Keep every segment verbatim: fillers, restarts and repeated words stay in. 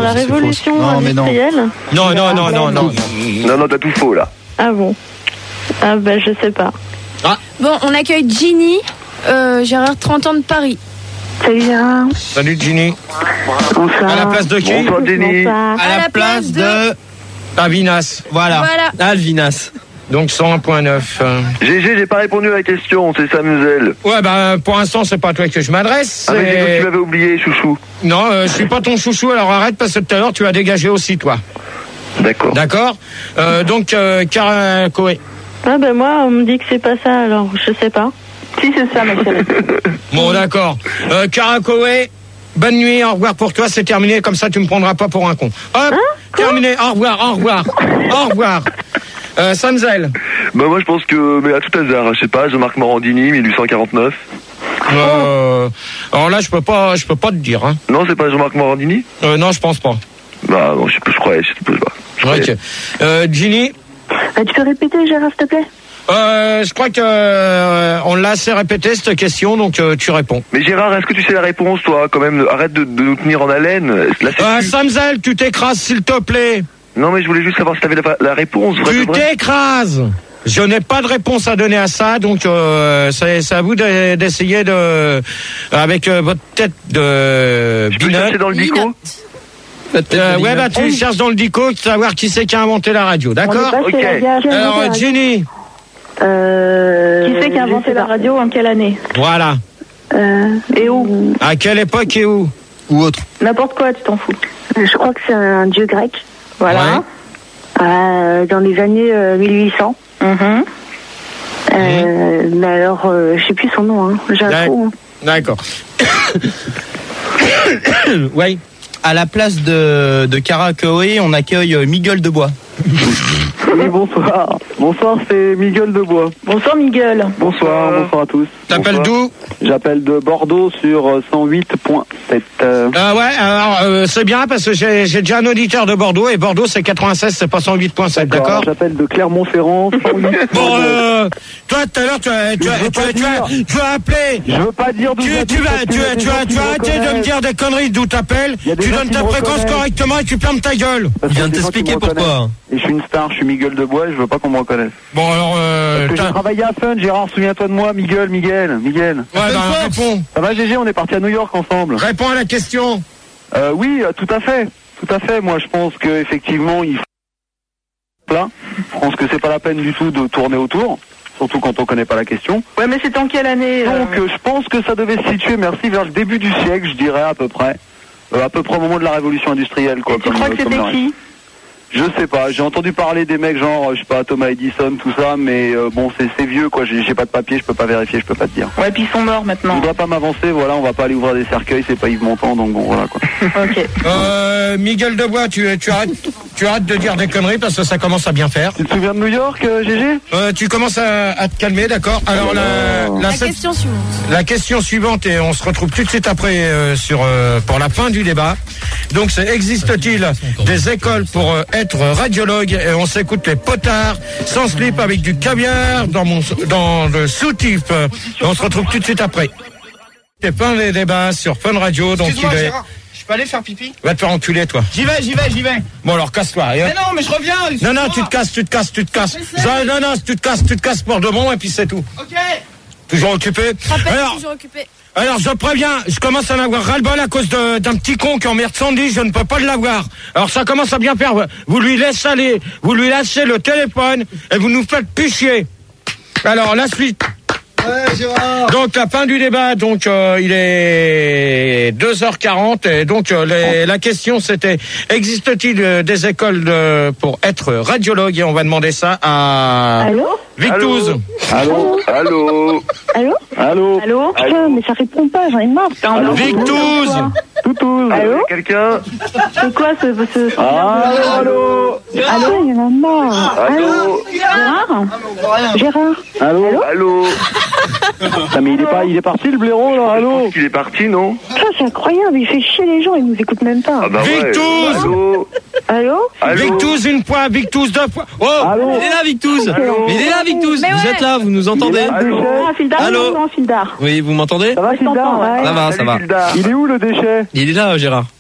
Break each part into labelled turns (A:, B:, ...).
A: la révolution
B: non,
A: industrielle.
C: Non, non, non, non, non.
D: Non, non, t'as tout faux là.
A: Ah bon. Ah bah je sais pas.
C: Ah.
E: Bon, on accueille Ginny, euh, Gérard, trente ans de Paris.
A: Salut Gérard.
C: Salut Ginny.
A: Bonsoir.
C: À la place de qui?
D: Bonsoir Jenny.
A: Bonsoir.
C: À la place de Alvinas. Voilà.
E: Voilà.
C: Alvinas. Donc cent un virgule neuf.
D: G G, j'ai pas répondu à la question, c'est Samuel.
C: Ouais, bah pour l'instant, c'est pas à toi que je m'adresse.
D: Ah, mais j'ai
C: c'est-
D: cru que tu m'avais oublié, chouchou.
C: Non, euh, je suis pas ton chouchou, alors arrête parce que tout à l'heure, tu as dégagé aussi, toi.
D: D'accord.
C: D'accord euh, Donc, euh, Cara Coé.
A: Ah bah moi on me dit que c'est pas ça alors je sais pas. Si c'est ça ma chérie.
C: Bon, d'accord. Euh, Cara Coé, bonne nuit, au revoir pour toi, c'est terminé, comme ça tu me prendras pas pour un con. Hop, terminé, au revoir, au revoir, au revoir. Euh, Samzel.
D: Bah moi je pense que, mais à tout hasard, je sais pas, Jean-Marc Morandini, mille huit cent quarante-neuf.
C: Euh, alors là, je peux pas, je peux pas te dire. Hein.
D: Non, c'est pas Jean-Marc Morandini?
C: Euh, non, je pense pas.
D: Bah non, je sais pas, je croyais, je sais pas. Je croyais.
C: Ok. Euh, Ginny.
A: Ah, tu peux répéter Gérard s'il te plaît?
C: Euh, je crois que euh, on l'a assez répété cette question, donc euh, tu réponds.
D: Mais Gérard, est-ce que tu sais la réponse, toi, quand même? Arrête de, de nous tenir en haleine. Là, c'est
C: Euh,
D: plus-
C: Samzel, tu t'écrases s'il te plaît.
D: Non, mais je voulais juste savoir si t'avais la, la réponse. vrai
C: Tu
D: de vrai.
C: t'écrases. Je n'ai pas de réponse à donner à ça, donc euh, c'est, c'est à vous de- d'essayer de, avec euh, votre tête de
D: Tu peux
C: binocle.
D: chercher dans le dico?
C: Euh, ouais, bah tu cherches dans le dico, savoir qui c'est qui a inventé la radio, d'accord?
A: On est passé
D: Ok.
A: la gare.
C: Alors, Jenny.
A: Euh,
E: Qui c'est qui a inventé la radio, en quelle année?
C: Voilà.
A: euh, Et où?
C: À quelle époque et où?
B: Ou autre.
E: N'importe quoi, tu t'en fous.
A: Je crois que c'est un dieu grec.
E: Voilà.
A: Euh, dans les années euh, mille huit cents.
E: Mhm.
A: Euh, Mais alors, euh, je sais plus son nom. Hein. J'ai un
C: Ouais.
A: trou. Hein.
C: D'accord. Ouais.
F: À la place de, de Cara Coé, on accueille euh, Miguel Debois.
G: Oui, bonsoir. Bonsoir, c'est Miguel Debois.
E: Bonsoir, Miguel.
G: Bonsoir,
D: Bonsoir.
G: bonsoir à tous.
C: T'appelles
G: Bonsoir.
C: d'où?
G: J'appelle de Bordeaux sur euh, cent huit virgule sept. Euh,
C: Ah ouais, alors euh, c'est bien parce que j'ai, j'ai déjà un auditeur de Bordeaux et Bordeaux c'est quatre-vingt-seize, c'est pas cent huit virgule sept, d'accord?
G: alors, J'appelle de Clermont-Ferrand, cent huit.
C: Bon, euh, toi tout à l'heure tu as, tu
G: Je
C: as,
G: veux
C: tu as,
G: pas
C: tu as,
G: dire.
C: tu as appelé.
G: Je veux pas dire d'où
C: Tu,
G: j'habite
C: tu vas,
G: parce
C: tu
G: qu'il y a
C: as,
G: des
C: tu
G: gens
C: as,
G: qui
C: tu as
G: me
C: arrêté de me
G: reconnaissent.
C: dire des conneries d'où t'appelles.
G: Il y a des
C: Tu
G: gens
C: donnes
G: qui
C: ta
G: me
C: fréquence
G: reconnaissent.
C: correctement et tu fermes ta gueule.
G: Parce
F: Il vient
G: qu'il
F: de
G: y a des gens qui
F: t'expliquer
G: me
F: pourquoi.
G: reconnaissent. Et je suis une star, je suis Miguel Debois et je veux pas qu'on me reconnaisse.
C: Bon alors, euh,
G: Parce que j'ai
C: t'as-
G: travaillé à Fun, Gérard, souviens-toi de moi, Miguel, Miguel, Miguel.
C: ouais, bah, réponds,
G: Ça va G G, on est parti à New York ensemble.
C: réponds à la question.
G: Euh, oui, euh, tout à fait, tout à fait. Moi, je pense que effectivement, il faut plein. Je pense que c'est pas la peine du tout de tourner autour, surtout quand on connaît pas la question.
E: Ouais, mais c'est en quelle année euh,
G: Donc, euh, je pense que ça devait se situer, merci, vers le début du siècle, je dirais à peu près, euh, à peu près au moment de la révolution industrielle, quoi.
E: Et tu
G: comme,
E: crois
G: euh,
E: que
G: comme
E: c'était
G: le
E: qui?
G: reste. Je sais pas. J'ai entendu parler des mecs genre, euh, je sais pas, Thomas Edison, tout ça, mais euh, bon, c'est c'est vieux, quoi. J'ai j'ai pas de papier, je peux pas vérifier, je peux pas te dire.
E: Ouais, puis ils sont morts
G: Je
E: maintenant.
G: voudrais pas m'avancer, voilà, on va pas aller ouvrir des cercueils, c'est pas Yves Montand, donc bon, voilà, quoi.
E: Ok.
C: Euh, Miguel Debois, tu, tu arrêtes, tu arrêtes de dire des conneries parce que ça commence à bien faire.
G: Tu te souviens de New York, euh, G G?
C: Euh, tu commences à, à te calmer, d'accord? Alors la, la,
E: La
C: sept-
E: question suivante.
C: la question suivante et on se retrouve tout de suite après euh, sur euh, pour la fin du débat. Donc, c'est existe-t-il des écoles pour euh, être radiologue? Et on s'écoute les potards sans slip avec du caviar dans mon dans le soutif. Et on se retrouve tout de suite après. C'est fin des débats sur Fun Radio. Donc
H: Excuse-moi,
C: il est...
H: Gérard, je peux aller faire pipi?
C: Va te faire enculer, toi.
H: J'y vais, j'y vais, j'y vais.
C: Bon alors casse-toi. Et hop.
H: Mais non, mais je reviens.
C: Non, non,
H: excuse-moi.
C: tu te casses, tu te casses, tu te casses.
H: Mais c'est-
C: Non, non, tu te casses, tu te casses pour de bon et puis c'est tout.
H: Ok.
C: Toujours occupé.
E: Rappelle,
C: Alors,
E: toujours occupé.
C: alors je préviens, je commence à en avoir ras-le-bol à cause de- d'un petit con qui emmerde Sandy, je ne peux pas l'avoir. Alors ça commence à bien faire. Vous lui laissez aller, vous lui lâchez le téléphone et vous nous faites plus chier. Alors la suite.
B: Ouais, Gérard.
C: Donc la fin du débat, donc euh, il est deux heures quarante et donc euh, les- la question c'était existe-t-il euh, des écoles de- pour être radiologue et on va demander ça à
A: Allô?
C: Victouze.
G: Allô?
D: Allô?
A: Allô?
G: Allô?
E: Allô?
A: Putain, mais ça répond pas, j'en ai marre.
G: Allô?
C: Victouze.
G: Toutouz.
A: Allô?
D: Quelqu'un?
A: C'est quoi ce... ce...
G: Allô, allô?
A: Allô? Il y en a marre.
D: Allô?
A: Gérard? Gérard?
G: Allô?
D: Allô?
G: Ah, mais il est pas, il est parti le blaireau, là,
D: Je
G: allô?
D: pense qu'il est parti, non?
A: Putain, c'est incroyable, il fait chier les gens, ils nous écoutent même pas.
D: Ah bah ouais.
C: Victouze.
D: Allô?
A: Allô?
D: Allô?
C: Victouze une fois, Victouze deux fois. Oh.
G: Allô?
F: Il est là, Victouze.
D: Allô?
F: Il est là, Victouze.
E: Mais
F: Vous
E: ouais.
F: êtes là, vous nous entendez?
G: Il est là, le déchet?
A: Un fil d'art?
F: Allô?
A: Non, un fil d'art.
F: Oui, vous m'entendez?
G: Ça va, Gildar?
A: Ouais.
F: Ça va, ça
D: Salut,
F: va.
D: Gildar.
G: Il est où, le déchet?
F: Il est là, Gérard.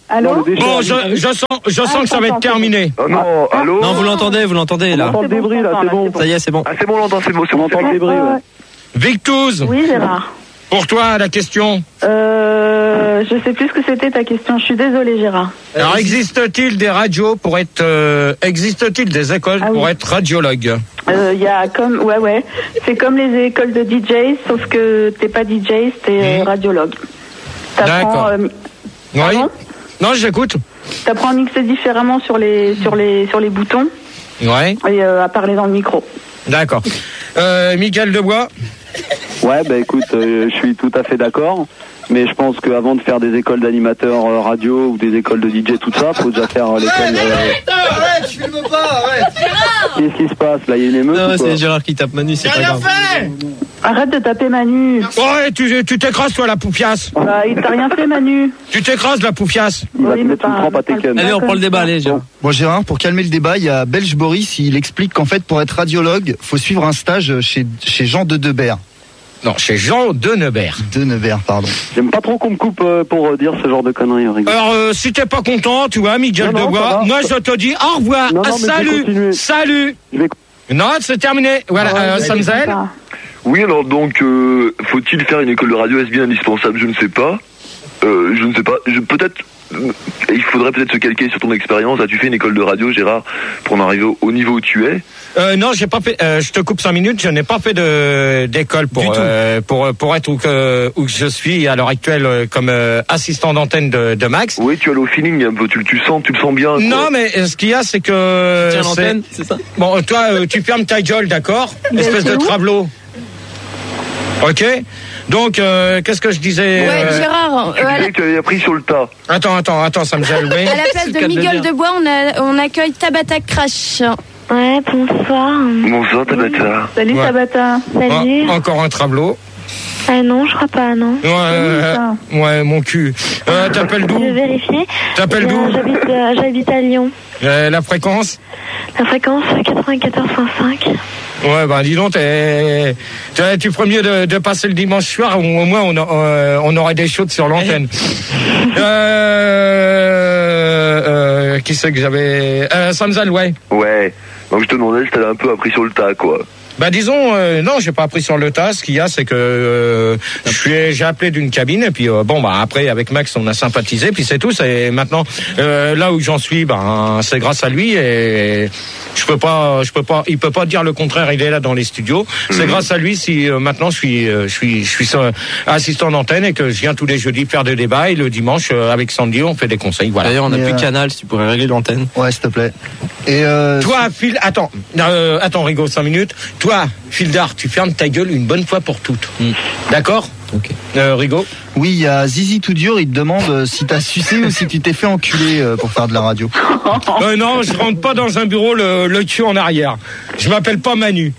A: Allô?
G: Non, le déchet.
C: Bon, je, je sens, je sens
A: Ah,
C: que ça va être terminé.
D: Oh non, allô?
F: Non, vous l'entendez, vous l'entendez
G: On
F: là.
G: entend le débris là, c'est bon.
F: Ça y est, c'est bon.
D: Ah, c'est bon, l'entend, c'est bon, c'est
G: On
D: bon.
G: entend le débris, ouais.
C: Victouze,
A: Oui, Gérard.
C: pour toi, la question.
A: Euh, je sais plus ce que c'était ta question. Je suis désolée, Gérard.
C: Alors, existe-t-il des radios pour être, euh, existe-t-il des écoles
A: Ah oui.
C: pour être radiologue?
A: Euh, Il y a comme, ouais, ouais. C'est comme les écoles de D J, sauf que t'es pas D J, t'es euh,
C: Mmh.
A: radiologue. T'apprends,
C: D'accord.
A: euh,
C: Oui.
A: pardon
C: Non, j'écoute.
A: t'apprends à mixer différemment sur les, sur les, sur les boutons
C: Ouais.
A: et euh, à parler dans le micro.
C: D'accord. Euh, Michael Debois.
G: Ouais, bah écoute, euh, je suis tout à fait d'accord. Mais je pense qu'avant de faire des écoles d'animateurs euh, radio ou des écoles de D J, tout ça, faut déjà faire euh, l'école. Euh...
H: Arrête, je filme pas, arrête.
G: Qu'est-ce qui se passe là? Il y a une émeute
F: Non,
G: ou quoi?
F: c'est Gérard qui tape Manu, c'est
H: J'ai
F: pas
H: rien
F: grave.
H: fait.
A: Arrête de taper Manu.
C: Ouais, tu, tu t'écrases, toi, la poufiasse.
A: Bah, il t'a rien fait, Manu.
C: Tu t'écrases, la poufiasse.
G: Il va
A: Oui,
G: te
A: mais
G: mettre une
A: pas-
G: trempe à tes
A: pas-
G: cannes.
F: Allez, on prend le débat, allez, Gérard.
B: Bon Gérard, pour calmer le débat, il y a Belge Boris, il explique qu'en fait pour être radiologue, faut suivre un stage chez, chez Jean de Debert.
C: Non, chez Jean Denebert.
B: De Nevers, pardon.
G: J'aime pas trop qu'on me coupe euh, pour euh, dire ce genre de conneries. Rigole.
C: Alors, euh, si t'es pas content, tu vois, Miguel
G: Non, non,
C: Debois,
G: ça va.
C: moi je te dis au revoir.
G: Non, non,
C: Ah,
G: mais je vais
C: salut,
G: continuer.
C: salut.
G: Je vais-
C: Non, c'est terminé. Voilà,
A: Ouais,
C: euh,
A: je
C: Samzel.
A: sais pas.
D: Oui, alors donc, euh, faut-il faire une école de radio? Est-ce bien indispensable? Je ne sais pas. Euh, je ne sais pas. Je, peut-être, euh, il faudrait peut-être se calquer sur ton expérience. As-tu fait une école de radio, Gérard, pour en arriver au, au niveau où tu es?
C: Euh, non, j'ai pas fait. Euh, je te coupe cinq minutes. Je n'ai pas fait de d'école pour
F: Du tout.
C: euh, pour pour être où que où que je suis à l'heure actuelle euh, comme euh, assistant d'antenne de, de Max.
D: Oui, tu as le feeling un peu. Tu, tu le sens, tu le sens bien. quoi.
C: Non, mais euh, ce qu'il y a, c'est que
F: Tiens,
C: c'est-
F: l'antenne, c'est ça?
C: bon, toi, euh, tu fermes ta gueule, d'accord?
A: Mais
C: Espèce
A: c'est
C: de
A: où
C: travelot. Ok. Donc, euh, qu'est-ce que je disais?
E: Ouais,
C: euh,
E: Gérard,
D: Tu
E: euh, à,
D: disais
E: la,
D: que tu avais appris sur le tas.
C: Attends, attends, attends, ça me gêne. Oui.
E: à la place
F: C'est le
E: de
F: cas de le
E: Miguel
F: dire.
E: Debois, on, a, on accueille Tabata Crash.
I: Ouais, bonsoir.
D: Bonsoir, Tabata.
A: Salut,
C: Ouais.
A: Tabata.
I: Salut.
C: Ah, encore un travelot.
I: Ah non, je crois pas, non.
C: Ouais, euh,
A: ça.
C: ouais, mon cul. Euh, T'appelles
I: Je
C: d'où?
I: vais vérifier.
C: T'appelles
I: Euh,
C: d'où?
I: J'habite euh, j'habite à Lyon.
C: Euh, La fréquence?
I: La fréquence quatre-vingt-quatorze virgule cinq.
C: Ouais, bah dis donc, t'es, t'es- tu ferais mieux de, de passer le dimanche soir, où au moins on, a- euh, on aurait des chaudes sur l'antenne. euh, euh, qui c'est que j'avais euh, Samzal, ouais.
D: Ouais. Donc je te demandais si t'avais un peu appris sur le tas, quoi.
C: Bah disons, euh, non, j'ai pas appris sur le tas. Ce qu'il y a, c'est que euh, je suis, j'ai appelé d'une cabine et puis euh, bon bah après avec Max on a sympathisé puis c'est tout. C'est maintenant euh, là où j'en suis, ben c'est grâce à lui et je peux pas, je peux pas, il peut pas dire le contraire. Il est là dans les studios. C'est grâce à lui si euh, maintenant je suis, euh, je suis, je suis euh, assistant d'antenne et que je viens tous les jeudis faire des débats et le dimanche euh, avec Sandy on fait des conseils. Voilà.
F: D'ailleurs, on n'a
B: Mais,
F: plus
B: euh,
F: de canal, si tu pourrais régler l'antenne.
B: Ouais, s'il te plaît. Et euh,
C: Toi, Phil, attends, euh, attends, Rigo, cinq minutes. Toi, Phil Dart, tu fermes ta gueule une bonne fois pour toutes.
F: Mm.
C: D'accord?
F: Ok.
C: Euh, Rigo?
B: oui, il y a Zizi tout dur, il te demande euh, si t'as sucé ou si tu t'es fait enculer euh, pour faire de la radio.
C: Euh, non, je rentre pas dans un bureau le, le cul en arrière. Je m'appelle pas Manu.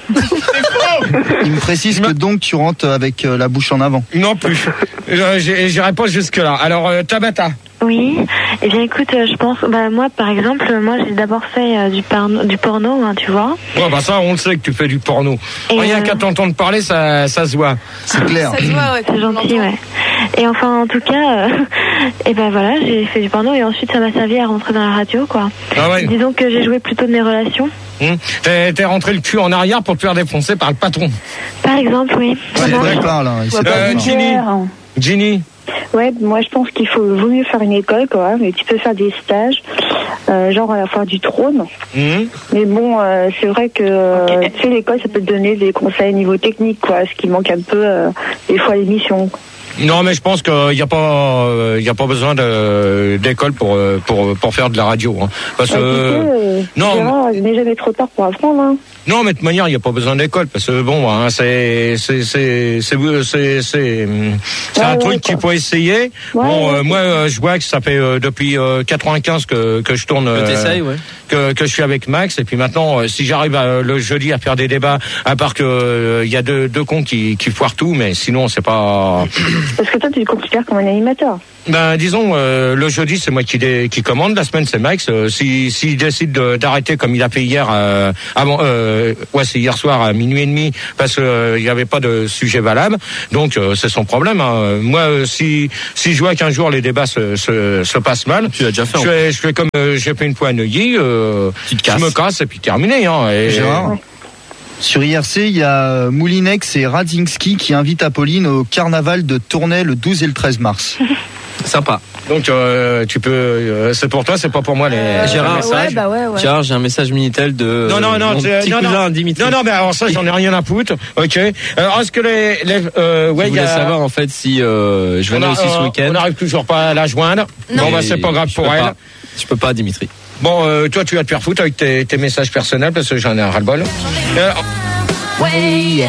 B: Il me précise que donc tu rentres avec euh, la bouche en avant.
C: Non plus. Euh, j'ai- J'irai pas jusque là. Alors, euh, Tabata.
I: Oui. Eh bien, écoute, euh, je pense, bah moi, par exemple, euh, moi, j'ai d'abord fait euh, du, parno- du porno, hein, tu vois.
C: Ouais, bah ça, on le sait que tu fais du porno.
I: Et,
C: Rien
I: euh,
C: qu'à t'entendre parler, ça, ça se voit.
B: C'est clair.
E: Ça se voit, ouais.
I: C'est gentil, ouais. Et enfin, en tout cas, euh, et ben voilà, j'ai fait du porno et ensuite ça m'a servi à rentrer dans la radio, quoi.
C: Ah ouais.
I: Disons que j'ai joué plutôt de mes relations.
C: Hum. T'es t'es rentré le cul en arrière pour te faire défoncer par le patron.
I: Par exemple, oui.
B: C'est de quoi il parle, hein, il sait
A: Ouais,
B: pas
C: Euh,
B: de quoi.
C: Ginny. Ginny.
J: Ouais, moi je pense qu'il faut vaut mieux faire une école quoi, mais tu peux faire des stages, euh, genre à la foire du trône.
C: Hum.
J: Mais bon, euh, c'est vrai que euh, tu sais l'école ça peut te donner des conseils niveau technique quoi, ce qui manque un peu euh, des fois à l'émission.
C: Non, mais je pense qu'il n'y a pas, euh, il y a pas besoin de- d'école pour, euh, pour, pour faire de la radio. Hein. Parce que,
J: Ouais, tu sais, euh,
C: non,
J: Gérard, il n'est jamais trop tard pour apprendre. Hein.
C: non, mais de toute manière, il n'y a pas besoin d'école parce que bon, hein, c'est, c'est, c'est, c'est, c'est, c'est, c'est
J: Ouais,
C: un
J: ouais,
C: truc qu'il
J: quoi.
C: faut essayer.
J: Ouais,
C: bon,
J: ouais,
C: euh, moi, euh, je vois que ça fait euh, depuis euh, quatre-vingt-quinze que que je tourne,
F: Que
C: euh,
F: t'essayes, ouais.
C: que que je suis avec Max. Et puis maintenant, euh, si j'arrive à, le jeudi à faire des débats, à part que euh, il y a deux deux cons qui qui foirent tout, mais sinon c'est pas.
J: Parce que toi tu te considères comme un animateur.
C: Ben disons euh, le jeudi c'est moi qui dé, qui commande, la semaine c'est Max. Euh, si s'il décide de, d'arrêter comme il a fait hier euh, avant euh, ouais c'est hier soir à minuit et demi parce que euh, il y avait pas de sujet valable. Donc euh, c'est son problème. Hein. Moi euh, si si je vois qu'un jour les débats se se, se passent mal,
K: tu l'as déjà fait.
C: Je fais, je fais comme euh, j'ai fait une fois à Neuilly, euh,
K: tu te casses.
C: Je me casse et puis terminé. Hein. Et,
B: Gérard, ouais. Sur I R C, il y a Moulinex et Radzinski qui invitent Apolline au carnaval de Tournai le douze et le treize mars.
K: Sympa.
C: Donc euh, tu peux, euh, c'est pour toi, c'est pas pour moi les.
K: Euh, Gérard,
E: ouais, ouais, bah ouais, ouais.
K: Gérard, j'ai un message Minitel de.
C: Non non non,
K: mon
C: c'est,
K: petit
C: non,
K: cousin
C: non,
K: Dimitri.
C: non non, mais alors ça j'en ai rien à foutre. Ok. Alors est-ce que les, les euh, ouais,
K: je voulais
C: y a...
K: savoir en fait si euh, je venais
C: a,
K: aussi ce
C: euh,
K: week-end.
C: On n'arrive toujours pas à la joindre.
E: Non.
C: Bon bah c'est pas grave
K: je
C: pour elle.
K: Pas. Je peux pas, Dimitri.
C: Bon, euh, toi tu vas te faire foutre avec tes, tes messages personnels parce que j'en ai un ras-le-bol. Euh,
E: Ouais.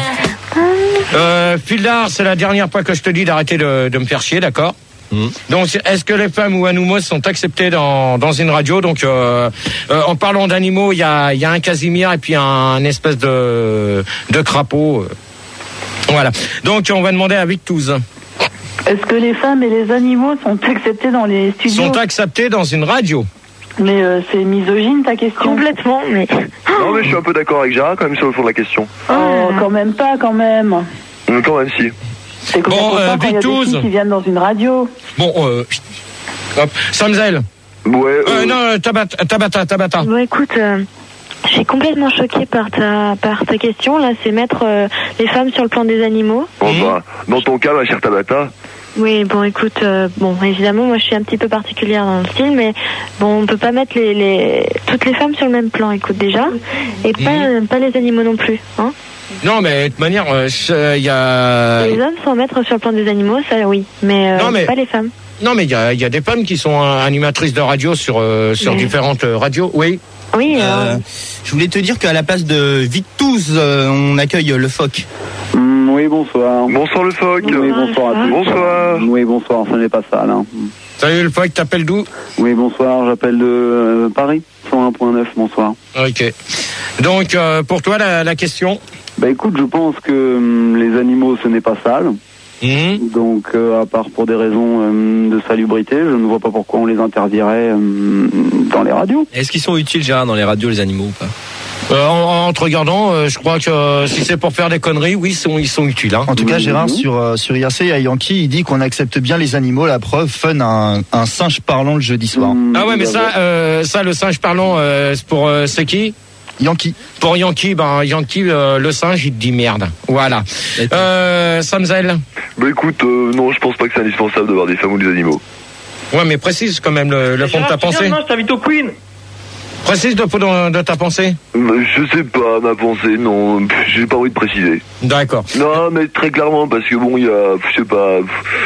C: euh, Fildar, c'est la dernière fois que je te dis d'arrêter de, de me faire chier, d'accord? Mmh. Donc, est-ce que les femmes ou animaux sont acceptés dans, dans une radio? Donc, euh, euh, en parlant d'animaux, il y a, y a un Casimir et puis un, un espèce de, de crapaud. Voilà. Donc, on va demander à Victouze.
A: Est-ce que les femmes et les animaux sont acceptés dans les studios?
C: Sont acceptés dans une radio.
A: Mais euh, c'est misogyne ta question.
I: Complètement, mais.
D: Non, mais je suis un peu d'accord avec Gérard quand même sur le fond de la question.
A: Oh, quand même pas, quand même.
D: Mais quand même, si.
A: C'est comme
C: bon, euh,
A: quand il y a des filles qui viennent dans une radio.
C: Bon, euh, hop, Samzel.
D: Ouais.
C: Euh,
D: euh...
C: non, Tabata, Tabata, Tabata.
I: Bon, écoute, euh, je suis complètement choquée par ta, par ta question. Là, c'est mettre euh, les femmes sur le plan des animaux.
D: Bon, mmh. bah, dans ton cas, ma chère Tabata.
I: Oui, bon, écoute, euh, bon, évidemment, moi, je suis un petit peu particulière dans le style, mais bon, on peut pas mettre les, les toutes les femmes sur le même plan, écoute, déjà, et pas, mmh. pas les animaux non plus, hein.
C: Non, mais de toute manière, il euh, y a...
I: Les hommes sont mettre sur le plan des animaux, ça, oui, mais, euh, non, mais... pas les femmes.
C: Non, mais il y a, y a des femmes qui sont animatrices de radio sur, euh, sur mais... différentes radios, oui.
I: Oui,
F: euh, je voulais te dire qu'à la place de Victouze, euh, on accueille le phoque.
G: Mmh, oui, bonsoir.
D: Bonsoir le phoque.
G: Oui, bonsoir à tous.
D: Bonsoir.
G: Oui, bonsoir, ça n'est pas ça, là.
C: Salut le phoque, t'appelles d'où?
G: Oui, bonsoir, j'appelle de euh, Paris, cent un point neuf, bonsoir.
C: Ok. Donc, euh, pour toi, la, la question?
G: Bah écoute, je pense que hum, les animaux, ce n'est pas sale.
C: Mmh.
G: Donc, euh, à part pour des raisons euh, de salubrité, je ne vois pas pourquoi on les interdirait euh, dans les radios.
K: Est-ce qu'ils sont utiles, Gérard, dans les radios, les animaux ou pas?
C: Euh, en, en te regardant, euh, je crois que euh, si c'est pour faire des conneries, oui, ils sont, ils sont utiles. Hein.
B: En tout cas, Gérard, sur, euh, sur I R C, il y a Yankee, il dit qu'on accepte bien les animaux. La preuve, Fun a un, un singe parlant le jeudi soir.
G: Mmh,
C: ah ouais, mais ça, euh, ça, le singe parlant, euh, c'est pour euh, c'est qui?
B: Yankee.
C: Pour Yankee, ben Yankee, euh, le singe, il te dit merde. Voilà. Euh, Samzel.
D: Bah écoute, euh, non, je pense pas que c'est indispensable d'avoir des femmes ou des animaux.
C: Ouais, mais précise quand même le, le fond de ta pensée.
L: Non, je t'invite au Queen.
C: Précise le fond de, de ta pensée.
D: Je sais pas, ma pensée, non, j'ai pas envie de préciser.
C: D'accord.
D: Non, mais très clairement, parce que bon, il y a, je sais pas,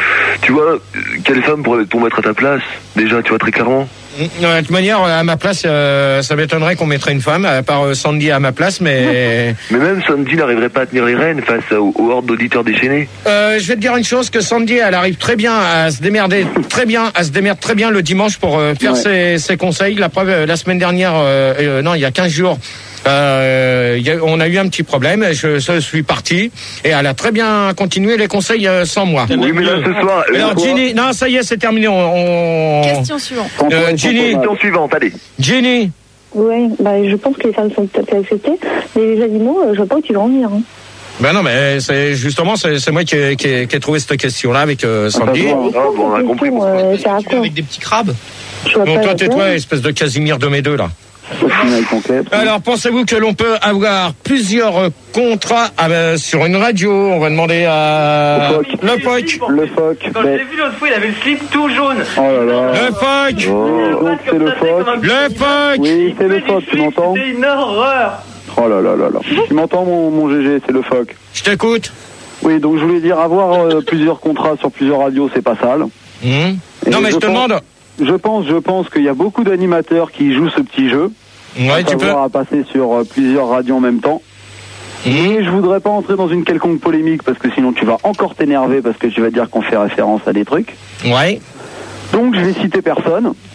D: tu vois, quelle femme pourrait ton mettre à ta place? Déjà, tu vois, très clairement.
C: De toute manière, à ma place, euh, ça m'étonnerait qu'on mettrait une femme, à part euh, Sandy à ma place, mais...
D: Mais même Sandy n'arriverait pas à tenir les rênes face aux, aux hordes d'auditeurs déchaînés.
C: Euh, je vais te dire une chose, que Sandy, elle arrive très bien à se démerder, très bien, à se démerder très bien le dimanche pour euh, faire ouais. ses, ses conseils. La preuve, euh, la semaine dernière, euh, euh, non, il y a quinze jours, Euh, y a, on a eu un petit problème, je, je suis parti et elle a très bien continué les conseils euh, sans moi.
D: Oui, mais là ce soir.
C: Alors Ginny, non ça y est, c'est terminé. On, on...
E: Question suivante.
C: Euh, Ginny,
D: question suivante, allez.
C: Ginny.
J: Oui, bah, je pense que les femmes sont tout à fait acceptées, mais les animaux, je vois pas où tu veux en venir. Hein.
C: Ben non, mais c'est justement c'est, c'est moi qui ai, qui, ai, qui ai trouvé cette question-là avec euh, Sandy.
J: Ah, bon, on a compris. Euh, c'est à quoi?
F: Avec des petits crabes.
C: Donc toi tais-toi, espèce de Casimir de mes deux là. Alors, pensez-vous que l'on peut avoir plusieurs contrats euh, sur une radio? On va demander à...
G: Le phoque. Le phoque.
L: Quand je l'ai vu l'autre fois, il avait le slip tout jaune.
G: Oh là là.
C: Le phoque.
G: Oh, donc c'est le phoque.
C: Le phoque.
G: Oui, c'est le phoque, tu m'entends?
L: C'est une horreur.
G: Oh là là là là. Tu m'entends mon, mon G G, c'est le phoque.
C: Je t'écoute.
G: Oui, donc je voulais dire, avoir euh, plusieurs contrats sur plusieurs radios, c'est pas sale.
C: Mmh. Non mais je, je te pense... demande...
G: Je pense, je pense qu'il y a beaucoup d'animateurs qui jouent ce petit jeu.
C: Ouais, tu peux.
G: À passer sur euh, plusieurs radios en même temps. Mmh. Et je voudrais pas entrer dans une quelconque polémique parce que sinon tu vas encore t'énerver parce que tu vas dire qu'on fait référence à des trucs.
C: Ouais.
G: Donc je vais citer personne.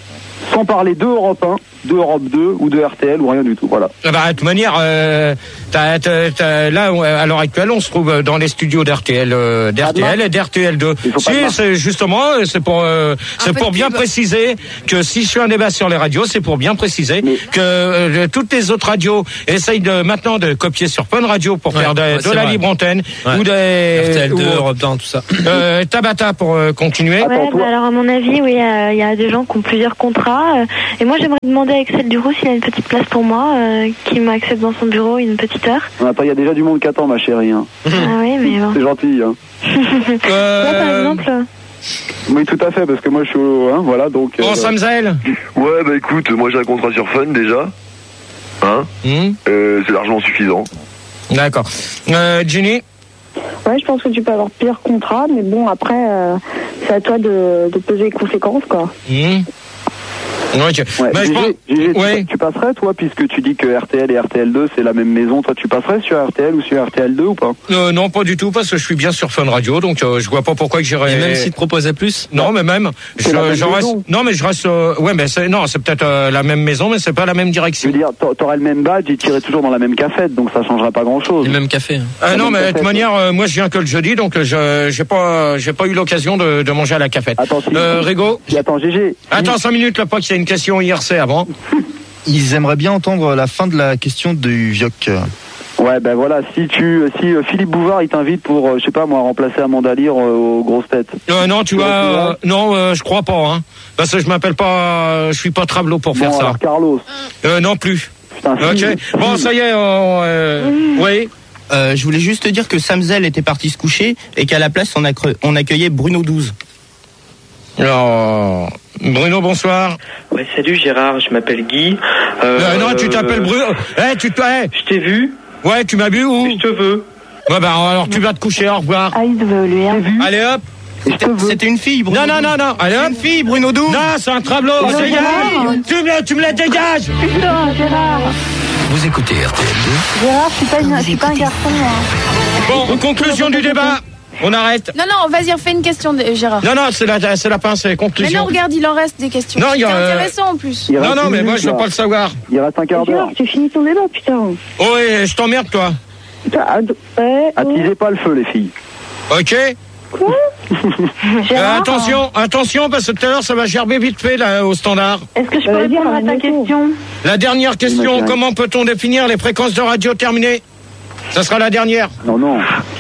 G: sans parler de Europe un, de Europe deux ou de R T L ou rien du tout. Voilà.
C: Ah bah, de toute manière, euh, t'as, t'as, t'as, là, à l'heure actuelle, on se trouve dans les studios d'R T L, euh, d'R T L et d'R T L deux. Si, c'est justement, c'est pour, euh, c'est pour bien préciser que si je fais un débat sur les radios, c'est pour bien préciser mais... que euh, toutes les autres radios essayent de, maintenant de copier sur Fun Radio pour ouais, faire de, ouais, de la vrai. libre antenne
K: ouais.
C: ou des
K: R T L deux,
C: ou,
K: Europe un, tout ça.
C: Euh, Tabata pour euh, continuer.
I: Ouais, bah alors à mon avis, oui, il euh, y a des gens qui ont plusieurs contrats. Euh, et moi, j'aimerais demander à Axel Duroux s'il a une petite place pour moi, euh, qui m'accepte dans son bureau une petite heure.
G: Attends, il y a déjà du monde qui attend, ma chérie. Hein.
I: Ah oui, mais bon.
G: C'est gentil. Hein.
I: euh... Toi, par exemple.
G: Oui, tout à fait, parce que moi, je suis au... Hein, voilà, donc...
C: Bon, euh... Samzel.
D: Ouais, bah écoute, moi j'ai un contrat sur Fun déjà. Hein mmh. euh, C'est largement suffisant.
C: D'accord. Euh, Jenny.
J: Ouais, je pense que tu peux avoir pire contrat, mais bon, après, euh, c'est à toi de, de peser les conséquences, quoi.
C: Mmh. Okay.
G: Ouais,
C: bah,
G: Gégé,
C: pense...
G: Gégé,
C: ouais.
G: tu, tu passerais, toi, puisque tu dis que R T L et R T L deux, c'est la même maison, toi, tu passerais sur R T L ou sur R T L deux ou pas?
C: euh, Non, pas du tout, parce que je suis bien sur Fun Radio, donc euh, je vois pas pourquoi que j'irais...
K: Et même s'ils te proposaient plus?
C: Non, mais même, je, je reste... Non, mais je reste... Euh... Ouais, mais c'est... Non, c'est peut-être euh, la même maison, mais c'est pas la même direction.
G: Je veux dire, t'aurais le même badge et t'irais toujours dans la même cafette, donc ça changera pas grand-chose.
K: Le même café. Hein.
C: Euh, non, mais de toute manière, euh, moi, je viens que le jeudi, donc je j'ai pas j'ai pas eu l'occasion de, de manger à la cafette.
G: Attends, si,
C: euh, Rigo.
G: Si, attends, Gégé.
C: Attends, cinq minutes, là, pas qu'il y a une question I R C avant.
B: Ils aimeraient bien entendre la fin de la question du Vioc.
G: Ouais, ben voilà, si tu, si euh, Philippe Bouvard il t'invite pour, euh, je sais pas moi, remplacer Amanda Lear euh, aux grosses têtes.
C: Euh, non, tu vois, euh, non, euh, je crois pas, hein, parce que je m'appelle pas, je suis pas Travelot pour faire
G: non,
C: ça.
G: Alors Carlos.
C: Euh, non plus.
G: Putain,
C: ok.
G: Philippe.
C: Bon, ça y est, euh, oui.
F: Euh, je voulais juste te dire que Samzel était parti se coucher et qu'à la place on, accre- on accueillait Bruno douze.
C: Alors, Bruno, bonsoir.
M: Ouais, salut Gérard, je m'appelle Guy. Euh,
C: euh, non, tu t'appelles Bruno. Eh, hey, tu te. Hey.
M: Je t'ai vu.
C: Ouais, tu m'as vu où?
M: Je te veux.
C: Ouais, bah alors tu vas te coucher, au revoir.
J: Ah, il devait lui, hein.
C: Allez hop.
F: C'était, c'était une fille, Bruno.
C: Non, non, non, non. Allez hop.
F: Une fille, Bruno douze.
C: Non, c'est un Travelot. Tu me, tu me la dégages.
J: Putain, Gérard.
N: Vous écoutez R T L deux.
J: Gérard, je suis pas, une, je suis pas un garçon, moi.
C: Bon, conclusion du débat. On arrête.
E: Non, non, vas-y, refais une question, de Gérard.
C: Non, non, c'est la, c'est la fin, c'est conclusion.
E: Mais non, regarde, il en reste des questions.
C: Non, il y a.
E: C'est
C: euh...
E: intéressant en plus.
C: Non, non, mais moi, je veux pas le savoir.
G: Il reste un quart d'heure.
J: Gérard, tu finis ton débat, putain.
C: Oh, ouais, je t'emmerde, toi.
J: Putain, ouais,
G: attisez pas le feu, les filles.
C: Ok.
J: Quoi?
C: euh, attention, attention, parce que tout à l'heure, ça va gerber vite fait, là, au standard.
J: Est-ce que je peux répondre à ta question?
C: La dernière question, comment peut-on définir les fréquences de radio terminées? Ça sera la dernière.
G: Non, non.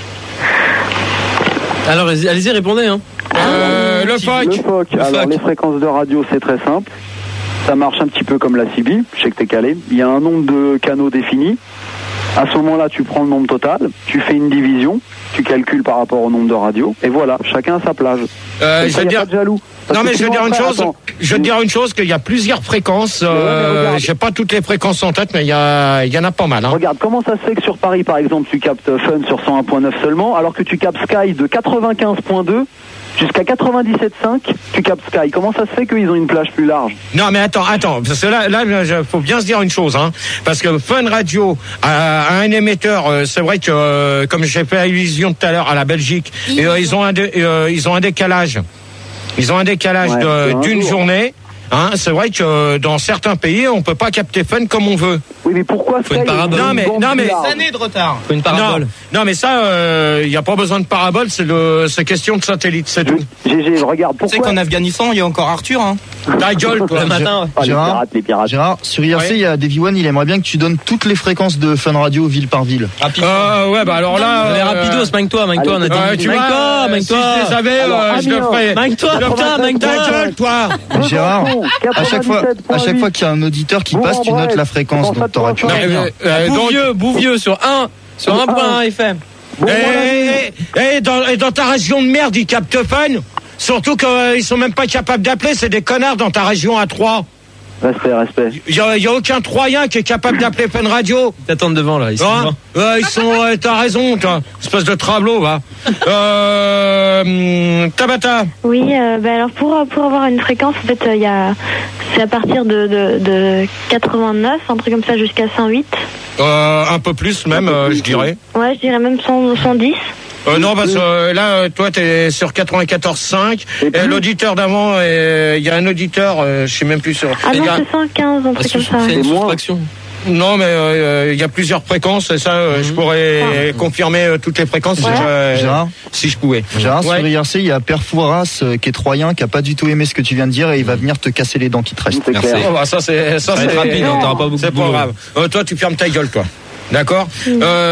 K: Alors, allez-y, répondez. Hein.
C: Euh, le F O C.
G: Le F O C. Alors, les fréquences de radio, c'est très simple. Ça marche un petit peu comme la C B. Je sais que t'es calé. Il y a un nombre de canaux défini. À ce moment-là, tu prends le nombre total, tu fais une division, tu calcules par rapport au nombre de radios, et voilà, chacun a sa plage.
C: Euh, je vais dire.
G: Jaloux.
C: Non, mais je vais dire une chose. Attends. Je vais te dire une chose, qu'il y a plusieurs fréquences. Euh, ouais, j'ai pas toutes les fréquences en tête, mais il y a, il y en a pas mal. Hein.
G: Regarde, comment ça se fait que sur Paris, par exemple, tu captes Fun sur cent un virgule neuf seulement, alors que tu captes Sky de quatre-vingt-quinze virgule deux jusqu'à quatre-vingt-dix-sept virgule cinq, tu captes Sky. Comment ça se fait qu'ils ont une plage plus large?
C: Non, mais attends, attends, parce que là, là, il faut bien se dire une chose, hein, parce que Fun Radio a, a un émetteur. Euh, c'est vrai que, euh, comme j'ai fait allusion tout à l'heure à la Belgique, et, euh, ils ont un, dé, euh, ils ont un décalage. Ils ont un décalage ouais, de, d'une jour. journée. Hein, c'est vrai que dans certains pays, on peut pas capter Fun comme on veut.
G: Oui, mais pourquoi
K: faut une parabole?
C: Non, mais non, mais
F: des années de retard.
C: Faut une parabole. Non, non mais ça, il euh, y a pas besoin de parabole. C'est le, c'est question de satellite, c'est tout.
G: Gégé, regarde. Pourquoi?
F: Tu sais qu'en Afghanistan, il y a encore Arthur. Hein.
C: Ta gueule, toi.
K: Le matin.
G: Ah,
B: Gérard,
G: les pirates, les pirates.
B: Gérard, sur I R C, il ouais. y a Davy One. Il aimerait bien que tu donnes toutes les fréquences de Fun Radio ville par ville.
C: Rapidement. Euh, ouais, bah alors là.
K: Allez, rapidos, manque-toi, manque-toi, on a dit.
C: Euh, tu manque-toi,
K: manque-toi.
C: Si je les savais, euh, je le ferais.
K: Manque-toi, putain, manque-toi.
C: Ta gueule, toi.
B: Gérard, à chaque fois, à chaque fois qu'il y a un auditeur qui passe, tu notes la fréquence, donc t'aurais pu.
K: Bouvieux, Bouvieux sur un, sur un point un F M.
C: Et dans ta région de merde, ils captent Fun. Surtout qu'ils sont même pas capables d'appeler, c'est des connards dans ta région à Troyes.
G: Respect, respect.
C: Il y a, y a aucun Troyen qui est capable d'appeler Fun Radio.
K: Ils t'attendent devant là. Ils sont
C: hein ouais, ils sont. Euh, t'as raison, toi. Espèce de travelot, va. Euh, Tabata.
I: Oui, euh, bah alors pour pour avoir une fréquence, en fait, il euh, y a c'est à partir de de, de quatre-vingt-neuf, un truc comme ça, jusqu'à cent huit.
C: Euh, un peu plus même, euh, je dirais.
I: Ouais, je dirais même cent, cent dix.
C: Euh, non, parce que euh, là, euh, toi, t'es sur quatre-vingt-quatorze cinq. Et, et l'auditeur d'avant, il euh, y a un auditeur, euh, je sais même plus sur.
I: Ah non,
C: a...
I: c'est cent quinze, un truc comme ça.
K: C'est une soustraction.
C: Non, mais il euh, y a plusieurs fréquences, et ça, euh, mmh. je pourrais ah. confirmer euh, toutes les fréquences ouais. si, je,
B: Gérard,
C: si je pouvais.
B: Gérard,
C: ouais.
B: sur I R C, il y a Père Fouras, euh, qui est troyen, qui a pas du tout aimé ce que tu viens de dire, et il va venir te casser les dents qui te restent.
C: Merci. Oh, bah, ça, c'est, ça, c'est
K: rapide, on t'aura pas beaucoup de
C: boulot. C'est pas grave. Euh, toi, tu fermes ta gueule, toi. D'accord. Mmh.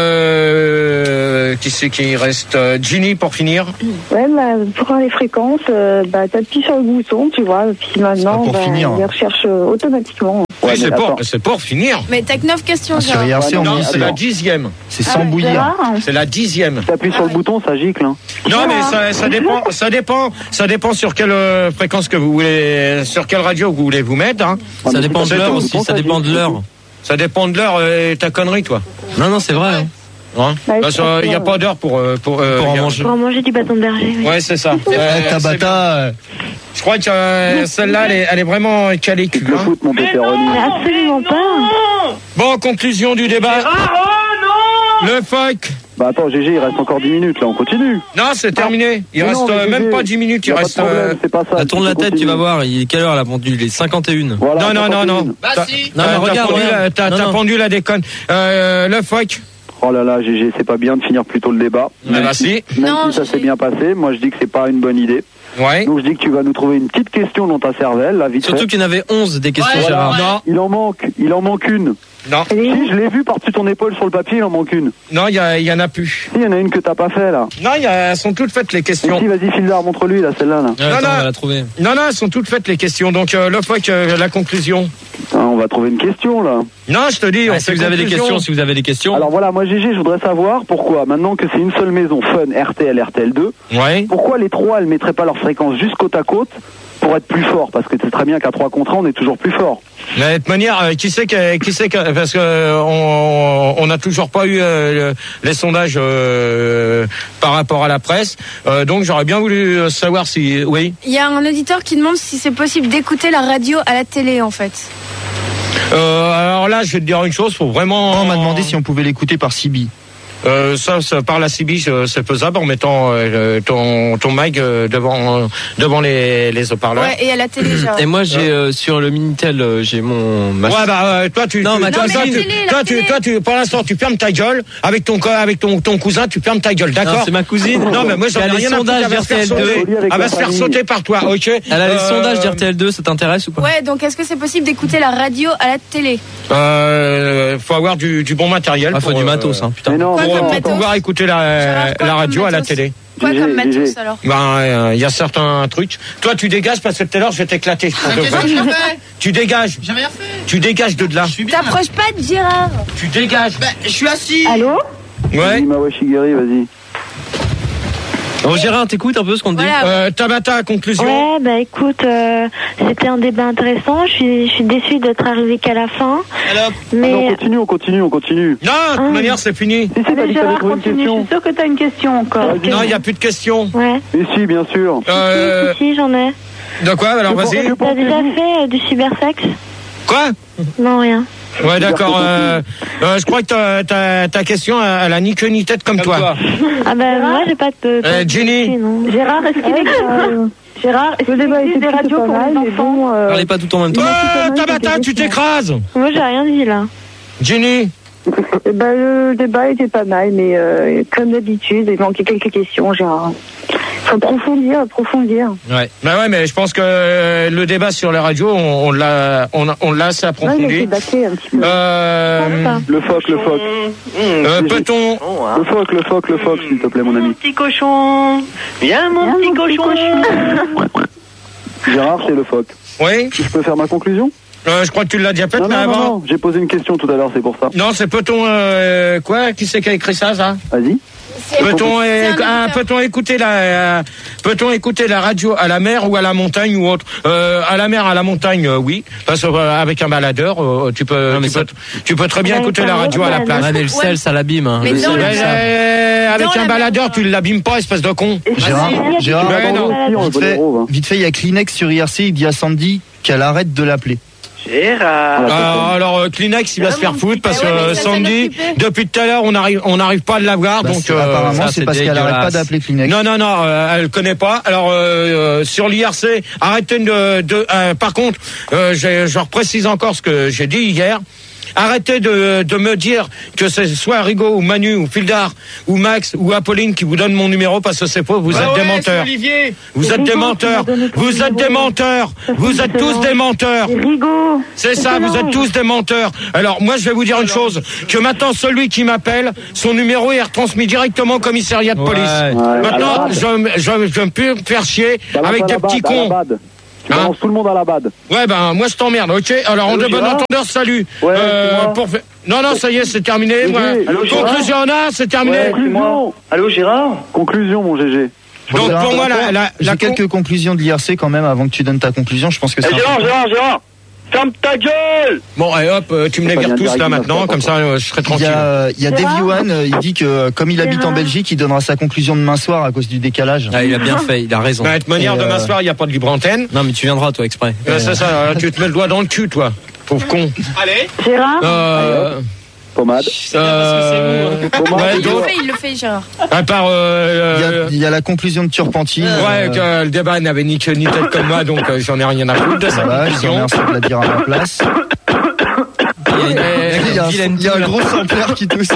C: Euh, qui c'est qui reste? Ginny, pour finir.
J: Ouais, bah, pour les fréquences, euh, bah, t'appuies sur le bouton, tu vois, et puis maintenant, bah, il recherche euh, automatiquement.
C: Oui, c'est pour, c'est pour finir.
E: Mais t'as que neuf questions,
B: ah, sur I R C,
C: ouais,
B: non,
C: non, c'est la dixième.
B: C'est sans ah, bouillir.
C: C'est la dixième.
G: T'appuies ah, sur le oui. bouton, ça gicle. Hein.
C: Non, mais ça, ça dépend, ça dépend, ça dépend sur quelle fréquence que vous voulez, sur quelle radio vous voulez vous mettre. Hein.
K: Ah, ça dépend de l'heure aussi, ça dépend de l'heure.
C: Ça dépend de l'heure et ta connerie, toi.
K: Non, non, c'est vrai. Hein.
C: Hein ouais, parce qu'il n'y a pas d'heure pour pour, euh,
K: pour en manger.
I: Pour en manger du bâton de berger. Oui.
C: Ouais, c'est ça.
B: euh, Tabata. Euh...
C: Je crois que euh, celle-là, elle est, elle est vraiment calée cul.
G: Le foot, mon pépéroni.
I: Absolument pas.
C: Bon, conclusion du débat.
L: Ah, oh non.
C: Le fuck.
G: Bah attends, G G, il reste encore dix minutes, là, on continue.
C: Non, c'est terminé. Il
G: mais
C: reste
G: non,
C: euh, même
G: G G,
C: pas dix minutes, il reste...
G: Problème, euh... c'est pas ça.
K: La tourne la tête, continue. Tu vas voir, il est quelle heure la pendule? Il est cinquante et une.
G: Voilà,
C: non, non, non, non.
L: Bah si.
C: Non, mais regarde, t'as pendu la déconne. Euh, le fuck.
G: Oh là là, G G, c'est pas bien de finir plus tôt le débat.
C: Ah bah si.
G: Même
E: non,
G: si ça s'est bien passé, moi je dis que c'est pas une bonne idée.
C: Ouais.
G: Donc je dis que tu vas nous trouver une petite question dans ta cervelle, là, vite fait.
K: Surtout qu'il y en avait onze des questions,
L: ouais,
K: Gérard.
L: ouais.
C: Non.
G: Il en manque, il en manque une.
C: Non.
G: Si, je l'ai vu par-dessus ton épaule sur le papier, il en manque une.
C: Non, il y, y en a plus.
G: Si, il y en a une que t'as pas fait, là.
C: Non, y a, elles sont toutes faites, les questions.
G: Si, vas-y, Fildar, montre-lui, là, celle-là, là.
K: Ouais,
C: non,
K: attends,
C: non.
K: on va la trouver.
C: Non, non, elles sont toutes faites, les questions. Donc, euh, le fuck, euh, la conclusion.
G: Ah, on va trouver une question, là.
C: Non, je te dis, on
K: ah, si vous avez des questions, si vous avez des questions.
G: Alors voilà, moi, G G, je voudrais savoir pourquoi, maintenant que c'est une seule maison, Fun, R T L, R T L deux,
C: ouais.
G: pourquoi les trois, elles mettraient pas leur fréquence juste côte à côte pour être plus fort, parce que c'est très bien qu'à trois contre un, on est toujours plus fort.
C: De toute manière, euh, qui sait que, qui sait que, parce que euh, on on n'a toujours pas eu euh, les sondages euh, par rapport à la presse, euh, donc j'aurais bien voulu savoir si, oui.
E: Il y a un auditeur qui demande si c'est possible d'écouter la radio à la télé, en fait.
C: Euh, alors là, je vais te dire une chose, faut vraiment.
B: On m'a demandé si on pouvait l'écouter par C B.
C: Euh, ça, ça, par la C B, c'est faisable en mettant euh, ton ton mic euh, devant euh, devant les les haut-parleurs.
E: Ouais, et à la télé, genre.
K: Et moi, j'ai euh, sur le Minitel, euh, j'ai mon.
C: Ouais, bah euh, toi, tu.
K: Non,
C: tu,
K: mais
C: toi,
K: non,
C: toi,
K: mais
C: tu,
E: télé,
C: toi,
E: télé.
C: tu, toi, tu, pour l'instant, tu fermes ta gueule avec ton avec ton ton cousin, tu fermes ta gueule, d'accord?
K: C'est ma cousine.
C: Non, mais moi, j'en ai
K: les
C: rien à foutre.
K: sondages
C: Elle va se faire
K: R T L deux.
C: sauter. Elle va se faire sauter par toi, ok?
K: Elle a les
C: euh,
K: sondages d'R T L deux, ça t'intéresse ou pas?
E: Ouais, donc est-ce que c'est possible d'écouter la radio à la télé?
C: Euh, faut avoir du du bon matériel.
K: Ah, faut
C: pour,
K: du matos,
C: euh,
K: hein, putain.
G: Mais non,
E: Quoi
G: mais
E: comme
G: non,
E: matos
C: pour pouvoir écouter la
E: Gérard, quoi
C: la radio
E: comme
C: à la
E: matos
C: télé.
E: Quoi
G: G G,
E: comme matos,
G: G G.
E: alors?
C: Ben, il euh, y a certains trucs. Toi, tu dégages parce que tout à l'heure, je vais t'éclater. je pense, de vrai. Tu dégages.
L: J'ai rien fait.
C: Tu dégages de là.
E: T'approches pas de Gérard.
C: Tu dégages.
L: Bah, je suis assis.
J: Allô?
C: Ouais.
G: Mawa Shigeri, vas-y.
K: Bon, Gérard, t'écoutes un peu ce qu'on te dit?
E: Voilà.
C: Euh, Tabata, conclusion.
I: Ouais, bah écoute, euh, c'était un débat intéressant. Je suis, je suis déçue d'être arrivée qu'à la fin.
L: Alors,
I: mais
G: Ah non, on continue, on continue, on continue.
C: Non, de toute
I: Ah.
C: manière, c'est fini.
G: Si, si, t'as dit que t'avais trouvé une question.
J: sûre que t'as une question encore.
C: Non, il n'y a plus de questions.
I: ouais.
G: Mais si, bien sûr.
C: Euh,
I: Si, si, j'en ai.
C: de quoi? Alors,
G: Que
C: vas-y.
G: pour-
I: T'as déjà fait euh, du cybersexe?
C: Quoi?
I: Non, rien.
C: Ouais, d'accord. Euh, euh, je crois que ta, ta, ta question, elle a ni queue ni tête comme,
K: Comme
C: toi.
K: toi.
I: Ah bah moi j'ai pas de. pas
C: Euh,
I: de
C: Ginny.
I: soucis, non.
J: Gérard, est-ce qu'il existe, euh, Gérard, est-ce qu'il existe des radios pour les enfants euh,
K: Parlez pas tout en même temps.
C: Euh, Tabata, tu t'écrases.
I: Moi j'ai rien dit là.
C: Ginny.
J: eh ben, le débat était pas mal, mais euh, comme d'habitude, il manquait quelques questions, Gérard. Faut approfondir, approfondir.
K: Ouais.
C: Bah ouais, mais je pense que euh, le débat sur la radio, on, on l'a, on, a- on l'a assez
J: Ouais, il a
C: approfondi.
J: été bâclé un petit peu.
C: Euh,
I: Pas.
G: Le phoque, le phoque.
C: euh, peut-on,
G: Le phoque, le phoque, le phoque, s'il te plaît, mon ami.
L: petit cochon. Viens, mon petit cochon.
G: Gérard, c'est le phoque.
C: oui,
G: Je peux faire ma conclusion?
C: euh, je crois que tu l'as déjà fait,
G: Non,
C: mais
G: non, non,
C: avant.
G: non, j'ai posé une question tout à l'heure, c'est pour ça.
C: Non, c'est peut-on, euh, quoi? Qui c'est qui a écrit ça, ça?
G: Vas-y.
C: Peut-on,
E: C'est un
C: éc- ah,
E: auditeur.
C: peut-on écouter la, euh, peut-on écouter la radio à la mer ou à la montagne ou autre? Euh, à la mer, à la montagne, euh, oui, parce qu'avec un baladeur, euh, tu peux,
K: Non, mais
C: tu,
K: ça-
C: peux tu peux très bien
I: Ouais,
C: écouter
I: ça
C: la radio
I: va,
C: à la
I: ouais,
C: plage.
K: Ouais, mais le sel, ça l'abîme. Hein.
E: Mais
K: Le
E: dans
K: sel,
E: la-
C: Ouais,
K: ça-
C: euh, avec
E: Dans
C: un
E: la
C: baladeur,
E: mer.
C: tu l'abîmes pas, espèce de con.
B: Gérard, Gérard,
C: Ouais,
B: pardon,
C: non.
G: Si, on
B: vite
G: le
B: fait,
G: retrouve, hein.
B: vite fait, il y a Kleenex sur I R C, il dit à Sandy qu'elle arrête de l'appeler.
L: Gérard.
C: Ah, alors euh, Kleenex il va se faire foutre parce que euh, Sandy depuis tout à l'heure on arrive on n'arrive pas à l'avoir
B: Bah,
C: donc
B: c'est- apparemment, c'est parce qu'elle arrête pas d'appeler Kleenex.
C: Non non non euh, elle connaît pas. Alors euh, euh, sur l'I R C arrêtez de, de euh, par contre euh, j'ai- je reprécise encore ce que j'ai dit hier. Arrêtez de, de me dire que c'est soit Rigaud ou Manu ou Fildar ou Max ou Apolline qui vous donne mon numéro parce que c'est faux, vous
K: Ah
C: êtes
K: ouais,
C: des
K: c'est
C: menteurs.
K: Olivier.
C: Vous
I: C'est
C: êtes des
I: Rigaud qui
C: menteurs.
I: m'a donné ton
C: Vous êtes des
I: numéro.
C: menteurs.
I: Ça
C: Vous
I: fait
C: êtes tous
I: différent.
C: des menteurs.
I: C'est Rigaud.
C: C'est ça, vous êtes tous des menteurs. Alors moi je vais vous dire une chose, que maintenant celui qui m'appelle, son numéro est retransmis directement au commissariat de police.
K: Ouais.
C: Maintenant
G: Ouais.
C: je, je, je ne peux me faire chier
G: Balance
C: avec
G: à
C: des
G: la
C: petits
G: bad, à la
C: cons.
G: bad. Tu
C: Hein
G: balances tout le monde à la bad.
C: Ouais ben moi je t'emmerde, ok. Alors en
G: Allô,
C: de bon
G: Gérard
C: entendeur, salut.
G: Ouais, c'est moi.
C: pour fa- Non non ça y est c'est terminé.
G: G G.
C: Moi.
G: Allô,
L: Gérard
C: Conclusion on a, c'est terminé.
L: Ouais, c'est moi. Allô, Gérard.
G: Conclusion, mon G G.
C: Donc
B: Gérard,
C: pour moi la, la,
B: J'ai
C: la
B: quelques conclusions de l'I R C quand même avant que tu donnes ta conclusion. Je pense que
L: Eh,
B: c'est
L: Gérard,
B: important.
L: Gérard, Gérard. Ferme ta gueule.
C: Bon allez hop, euh, tu me les
G: Pas
C: vires
G: bien
C: tous là
G: direct,
C: maintenant,
G: ça,
C: comme ça euh, je serai
B: Il y
C: tranquille.
B: a, il y a Dave
I: Gérard
B: Yuan, euh, il dit que euh, comme il habite en
I: Gérard
B: Belgique, il donnera sa conclusion demain soir à cause du décalage.
K: Ah, il a bien fait, il a raison.
C: De toute manière
B: Et,
C: demain
B: euh,
C: soir il n'y a pas de libre antenne.
K: Non, mais tu viendras, toi, exprès.
C: Euh, c'est ça, hein, tu te mets le doigt dans le cul, toi. Pauvre con.
K: Allez.
I: Gérard.
C: Euh,
G: Pommade.
C: euh,
G: Pommade.
C: ouais,
E: Il le
C: donc,
E: fait, il le fait, Gérard.
C: à part, euh,
B: Il y, a,
C: euh,
B: il y a la conclusion de Turpentine.
C: ouais,
B: euh,
C: que le débat n'avait ni queue ni tête comme moi, donc euh, j'en ai rien à foutre de sa
B: voilà, je te
C: conclusion.
B: remercie de la dire à ma place.
K: Il y a
C: Et,
B: Il y a un,
K: vilaine
B: il y a un
K: toux, là.
B: gros sampleur qui tousse.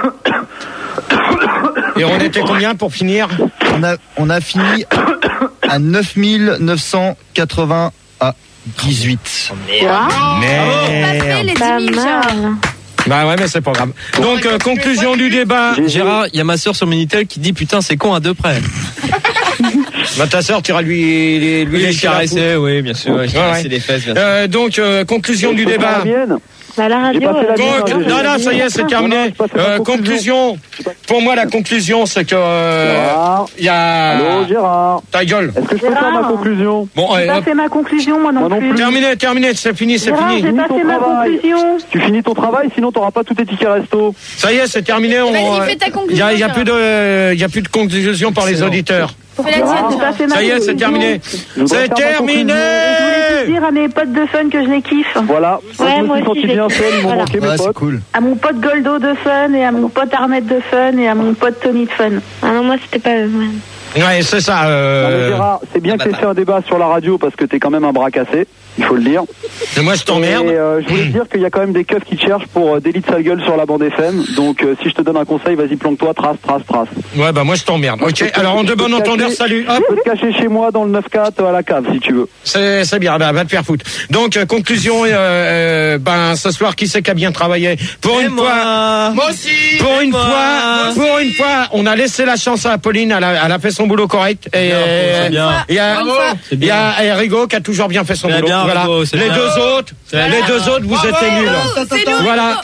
C: et on était combien pour finir?
B: On a, on a fini à neuf mille neuf cent quatre-vingts à dix-huit.
I: Gérard.
E: Pas fait les
I: Pas
E: dix mille, Gérard.
I: mal.
C: Bah ouais, mais c'est pas grave. Donc, euh, conclusion du débat.
K: Gérard, il y a ma soeur sur Minitel qui dit putain, c'est con à deux près.
C: Bah, ta sœur, tu iras lui, lui, lui
K: Oui,
C: lécher la
K: caresser, oui, bien sûr.
C: Ouais,
K: Caresser
C: ouais.
K: les fesses, bien sûr.
C: Euh, donc, euh, conclusion du débat.
G: La mienne.
I: Bah, la radio.
G: J'ai pas fait la
I: euh,
G: mienne,
C: Con-
G: hein, j'ai-
C: non, non, ça y est, c'est terminé.
G: Non, non, j'ai pas fait ma
C: Euh, conclusion. Pour moi, la conclusion, c'est que euh,
G: Gérard.
C: il y a.
G: Allô, Gérard.
C: Ta gueule.
G: Est-ce que je peux faire ma
I: Gérard.
G: conclusion?
C: Bon,
I: J'ai
C: allez,
I: pas
C: hop.
I: fait ma conclusion, moi non,
G: Moi non
I: plus.
G: plus.
C: Terminé, terminé, c'est fini, c'est
I: Gérard,
C: fini.
I: j'ai pas
G: ton
I: fait ma
G: travail.
I: conclusion.
G: Tu finis ton travail, sinon t'auras pas tous tes tickets resto.
C: Ça y est, c'est terminé. On,
E: Vas-y, fais ta conclusion,
C: Il y a, il y a
E: Gérard.
C: plus de, il y a plus de conclusion par les
K: Excellent.
C: auditeurs.
E: Fais la tienne,
I: Gérard, j'ai pas
E: Gérard.
I: fait ma
C: Ça y est, c'est
I: conclusion.
C: terminé.
G: Je voudrais
C: C'est
G: faire ma
C: terminé.
I: Je voulais juste dire à mes potes de fun que je les kiffe.
G: Voilà.
I: Ouais,
G: je me
I: moi
G: suis
I: aussi,
G: senti
I: j'ai-
G: bien seul, ils m'ont
I: Voilà.
G: manqué
B: Ouais,
G: mes
B: c'est
G: potes.
B: cool.
I: À mon pote Goldo de fun et à mon pote Arnett de fun et à mon pote Tony de fun.
J: Ah non, moi, c'était pas eux. ouais.
C: Ouais, c'est ça.
G: Non, mais
C: Euh...
G: Gérard, c'est bien que tu fait un débat sur la radio parce que t'es quand même un bras cassé, il faut le dire.
C: Et moi, je t'emmerde.
G: Et euh, je voulais te dire qu'il y a quand même des keufs qui te cherchent pour euh, délit de sale gueule sur la bande F M. Donc euh, si je te donne un conseil, vas-y planque-toi, trace, trace, trace.
C: Ouais, bah moi, je t'emmerde. Ok. Alors, en de bon entendeur, salut. Hop.
G: Je peux te cacher chez moi dans le neuf quatre à la cave si tu veux.
C: C'est c'est bien, bah, va te faire foutre. Donc, euh, conclusion, euh, euh, ben, ce soir, qui c'est qui a bien travaillé? Pour
K: Et
C: une
K: moi.
C: fois.
K: Moi aussi.
C: Pour
K: Et
C: une
K: moi.
C: fois, pour une fois, on a laissé la chance à Apolline, elle a, elle a fait son boulot correct. Et
K: C'est bien.
C: il y a,
E: Bravo.
C: il y a et Rigaud qui a toujours bien fait son
K: C'est
C: boulot.
K: bien,
C: Voilà.
K: Rigaud, c'est
C: Les
K: bien.
C: deux autres, les deux autres, vous êtes nuls.
E: C'est nous.
C: Voilà.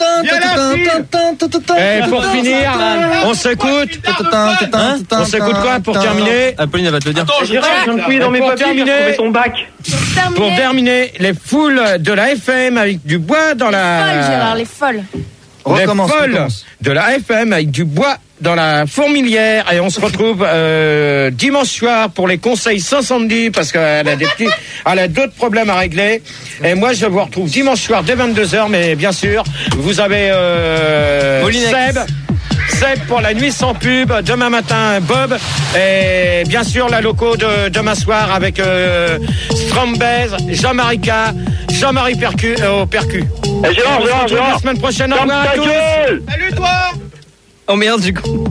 C: Et pour finir, on s'écoute.
K: Hein
C: On s'écoute quoi pour terminer?
K: Apolline, elle va te le dire.
L: Gérard, je viens de fouiller dans mes
C: Pour
L: papiers, j'ai
C: terminer-
L: retrouvé ton bac.
C: Pour terminer, les foules de la F M avec du bois dans la.
E: Folle, Gérard, les folles.
C: Les
B: Recommence,
C: folles
B: recommence.
C: de la F M avec du bois dans la fourmilière. Et on se retrouve euh, dimanche soir pour les conseils sans Sandy parce qu'elle a des petits, elle a d'autres problèmes à régler. Et moi, je vous retrouve dimanche soir dès vingt-deux heures. Mais bien sûr, vous avez euh,
K: Molinex.
C: Seb. Seb pour la nuit sans pub, demain matin Bob et bien sûr la loco de demain soir avec euh, Strambez, Jean-Marie K, Jean-Marie Percu euh, au Percu.
L: Eh, Gérard,
C: On se
L: Gérard,
C: retrouve
L: Gérard.
C: la semaine prochaine. Au
L: Ferme
C: revoir à
L: ta
C: tous.
L: gueule.
K: Salut toi. Oh merde, du coup.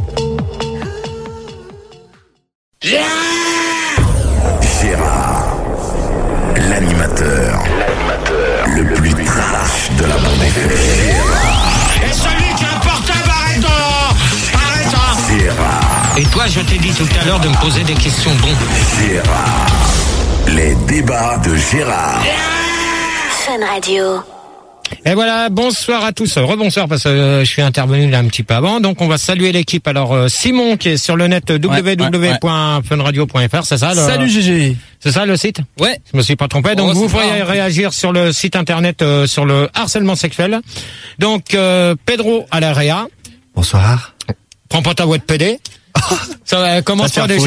N: Gérard, l'animateur, le plus trash de la bande F M.
C: Et celui qui a un portable, arrête de... Arrête hein.
N: Gérard,
C: Et toi, je t'ai dit tout à l'heure de me poser des questions bon.
N: Gérard, les débats de Gérard.
O: Fun Radio.
C: Et voilà, bonsoir à tous. Rebonsoir parce que euh, je suis intervenu là un petit peu avant. Donc on va saluer l'équipe. Alors euh, Simon qui est sur le net w w w point fun radio point f r, c'est ça le...
K: Salut G G.
C: C'est ça le site?
K: Ouais.
C: Je me suis pas trompé. Donc
K: Oh,
C: vous
K: c'est
C: pourriez
K: pas, hein.
C: réagir sur le site internet euh, sur le harcèlement sexuel. Donc euh, Pedro à la Réa.
B: Bonsoir.
C: Prends pas ta voix de P D. Ça va, commence
B: Ça
C: pas
B: te fait
C: déjà.
B: foutre,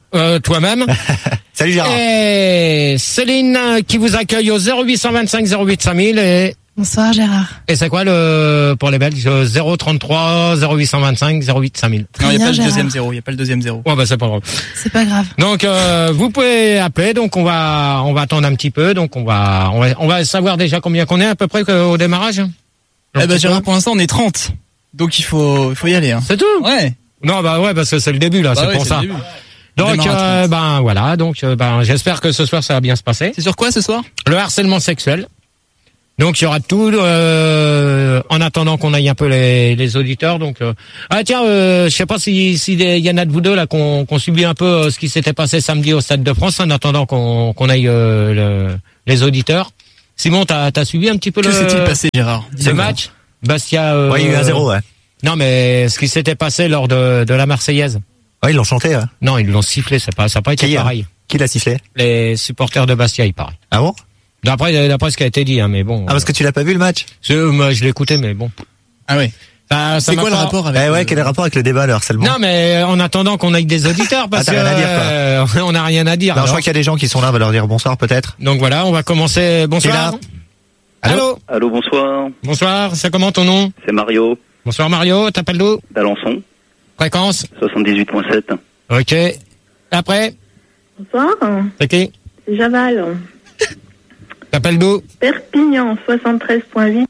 C: euh, toi-même.
P: Salut Gérard.
C: Et Céline euh, qui vous accueille au zéro huit cent vingt-cinq zéro huit cinq mille et...
Q: Bonsoir Gérard.
C: Et c'est quoi le pour les Belges zéro trente-trois zéro huit cent vingt-cinq zéro huit cinq mille.
F: Non, il n'y a pas le
Q: Gérard.
F: deuxième zéro, il n'y a pas le deuxième zéro.
C: Ouais, bah c'est pas grave.
Q: C'est pas grave.
C: Donc euh, vous pouvez appeler, donc on va on va attendre un petit peu, donc on va on va on va savoir déjà combien qu'on est à peu près au démarrage.
F: Eh ben Gérard, pour l'instant on est trente. Donc il faut il faut y aller hein.
C: C'est tout.
F: Ouais.
C: Non bah ouais parce que c'est le début là,
F: Bah
C: c'est
F: ouais,
C: pour
F: c'est
C: ça.
F: le début.
C: Donc euh, ben voilà, donc euh, ben j'espère que ce soir ça va bien se passer.
F: C'est sur quoi ce soir?
C: Le harcèlement sexuel. Donc il y aura tout euh, en attendant qu'on aille un peu les, les auditeurs. Donc euh, ah tiens, euh, je sais pas si si il y en a de vous deux là qu'on qu'on subit un peu euh, ce qui s'était passé samedi au Stade de France en attendant qu'on qu'on aille euh, le, les auditeurs. Simon, t'as t'as suivi un petit peu
F: que
C: le.
F: Que s'est-il passé, Gérard?
C: Ce match, Bastia. Euh,
P: Ouais, il y a eu un zéro, ouais.
C: Non, mais ce qui s'était passé lors de de la Marseillaise.
P: Ouais, ils l'ont chanté. Ouais.
C: Non, ils l'ont sifflé. C'est pas ça a pas été
P: Qui,
C: pareil.
P: Qui l'a sifflé?
C: Les supporters de Bastia, il paraît.
P: Ah bon?
C: D'après, d'après ce qui a été dit, hein, mais bon.
P: Ah, parce que tu l'as pas vu le match?
C: Je, moi, je l'ai écouté, mais bon.
F: Ah oui.
C: Ça, ça
F: c'est quoi
C: pas...
F: le rapport avec?
P: Eh ouais, quel est le rapport avec le débat, le harcèlement?
C: Non, mais en attendant qu'on aille des auditeurs, parce
P: ah,
C: que
P: rien à dire, quoi.
C: Euh, on n'a rien à dire.
P: Non, je crois qu'il y a des gens qui sont là, on va leur dire bonsoir peut-être.
C: Donc voilà, on va commencer. Bonsoir. Allô.
R: Allô, bonsoir.
C: Bonsoir. C'est comment ton nom?
R: C'est Mario.
C: Bonsoir Mario. T'appelles d'où?
R: d'Alençon.
C: Fréquence?
R: soixante-dix-huit virgule sept.
C: Ok. Après?
J: Bonsoir.
C: C'est qui?
J: C'est Javal.
C: T'appelles d'où?
J: Perpignan, soixante-treize virgule huit.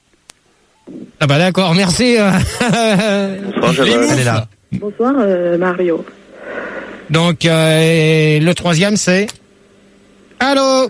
C: Ah bah d'accord, merci.
R: Bonsoir Javal.
C: Elle est là.
J: Bonsoir euh, Mario.
C: Donc euh, le troisième c'est? Allô?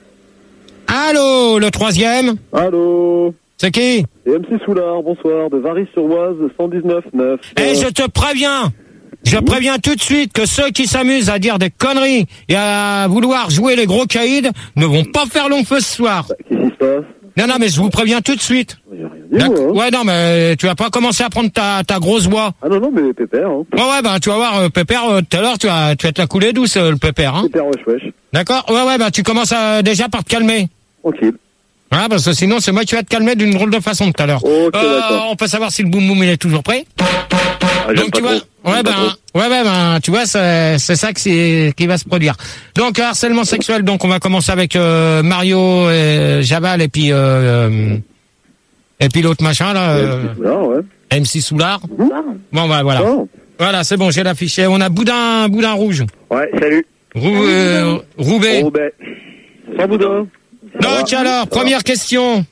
C: Allô, le troisième?
S: Allô?
C: C'est qui?
S: C'est M C Soulard, bonsoir, de Vary-sur-Oise, cent dix-neuf neuf.
C: Eh, je te préviens! Je préviens tout de suite que ceux qui s'amusent à dire des conneries et à vouloir jouer les gros caïds ne vont pas faire long feu ce soir.
S: Bah, qu'est-ce qui se passe?
C: Non, non, mais je vous préviens tout de suite.
S: Dis-moi, hein.
C: Ouais, non, mais tu vas pas commencer à prendre ta, ta grosse voix.
S: Ah non, non, mais pépère, hein.
C: Ouais, ouais, bah, tu vas voir, euh, Pépère, euh, tout à l'heure, tu vas, tu vas te la couler douce, euh, le Pépère, hein.
S: Pépère, wesh, wesh.
C: D'accord? Ouais, ouais, bah, tu commences à, déjà par te calmer.
S: Tranquille.
C: Voilà, parce que sinon, c'est moi qui vas te calmer d'une drôle de façon tout à l'heure.
S: Ok,
C: euh,
S: d'accord.
C: on peut savoir si le boum boum il est toujours prêt.
R: Ah,
C: Donc tu vois, ouais ben, ouais ben, ben, tu vois, c'est c'est ça qui qui va se produire. Donc harcèlement sexuel. Donc on va commencer avec euh, Mario, et Javal et puis euh, euh, et puis l'autre machin là. Euh,
S: Soulard, ouais.
C: M C Soulard.
S: Mmh.
C: Bon bah voilà.
S: Oh.
C: Voilà, c'est bon, j'ai l'affiché. On a Boudin, Boudin rouge.
S: Ouais, salut.
C: Rou, euh, Roubaix.
S: Roubaix. Sans Boudin.
C: Donc alors, première question.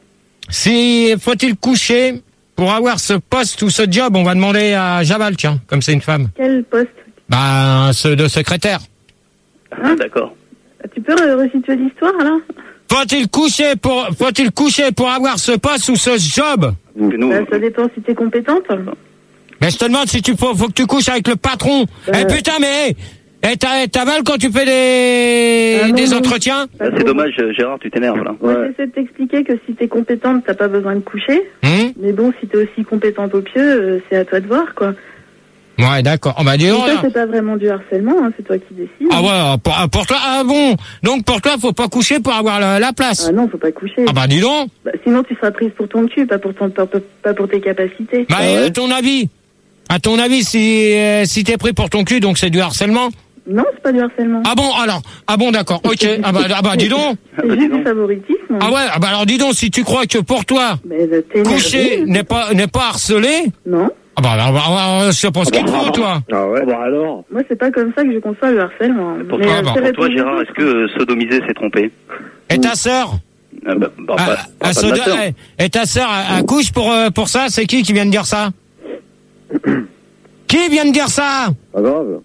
C: Si faut-il coucher pour avoir ce poste ou ce job? On va demander à Javal, tiens, comme c'est une femme.
J: Quel poste?
C: Bah, ceux de secrétaire.
J: Hein?
R: D'accord.
J: Tu peux re- resituer l'histoire là?
C: Faut-il coucher pour, faut-il coucher pour avoir ce poste ou ce job?
R: Nous,
J: Bah, ça dépend si t'es compétente.
C: Mais je te demande si tu faut, faut que tu couches avec le patron. Eh
J: Euh.
C: putain, mais, eh, t'as- t'avales quand tu fais des,
J: Ah, non,
C: des
J: non.
C: entretiens?
R: ah, c'est dommage, Gérard, tu t'énerves là.
J: Moi, j'essaie de t'expliquer que si t'es compétente, t'as pas besoin de coucher.
C: Hum
J: Mais bon, si t'es aussi compétente au pieu, euh, c'est à toi de voir, quoi.
C: Ouais, d'accord. Oh, bah, dis
J: Et
C: donc,
J: ça,
C: là.
J: c'est pas vraiment du harcèlement, hein, c'est toi qui décides.
C: Ah ouais, pour, pour toi, ah bon. Donc pour toi, faut pas coucher pour avoir la, la place.
J: Ah non, faut pas coucher.
C: Ah bah dis donc.
J: Bah, sinon, tu seras prise pour ton cul, pas pour, ton, pas, pas pour tes capacités.
C: Bah, et à ton avis, à ton avis, si euh, si t'es pris pour ton cul, donc c'est du harcèlement?
J: Non, c'est pas du harcèlement.
C: Ah bon, alors, ah bon, d'accord, ok. Ah bah, ah bah dis donc.
J: C'est juste du favoritisme.
C: Ah ouais, ah bah alors dis donc, si tu crois que pour toi,
J: Mais, euh, t'es
C: coucher
J: énervé.
C: n'est pas n'est pas harcelé.
J: Non.
C: Ah bah, alors, bah, bah, je pense qu'il te faut, toi.
S: Ah ouais. Bah alors.
J: Moi, c'est pas comme ça que je conçois le harcèlement.
R: Pour
J: Mais,
R: toi,
J: euh,
R: pour
J: c'est
R: toi,
J: répondu
R: Gérard,
J: aux
R: est-ce que euh, sodomiser c'est tromper?
C: Et ta sœur?
R: Ah, bah, bah,
C: Ah,
R: pas-
C: ah,
R: pas de
C: soda-
R: ma sœur.
C: eh, Et ta sœur, elle elle couche pour euh, pour ça? C'est qui qui vient de dire ça? Qui vient de dire ça?
S: Pas grave.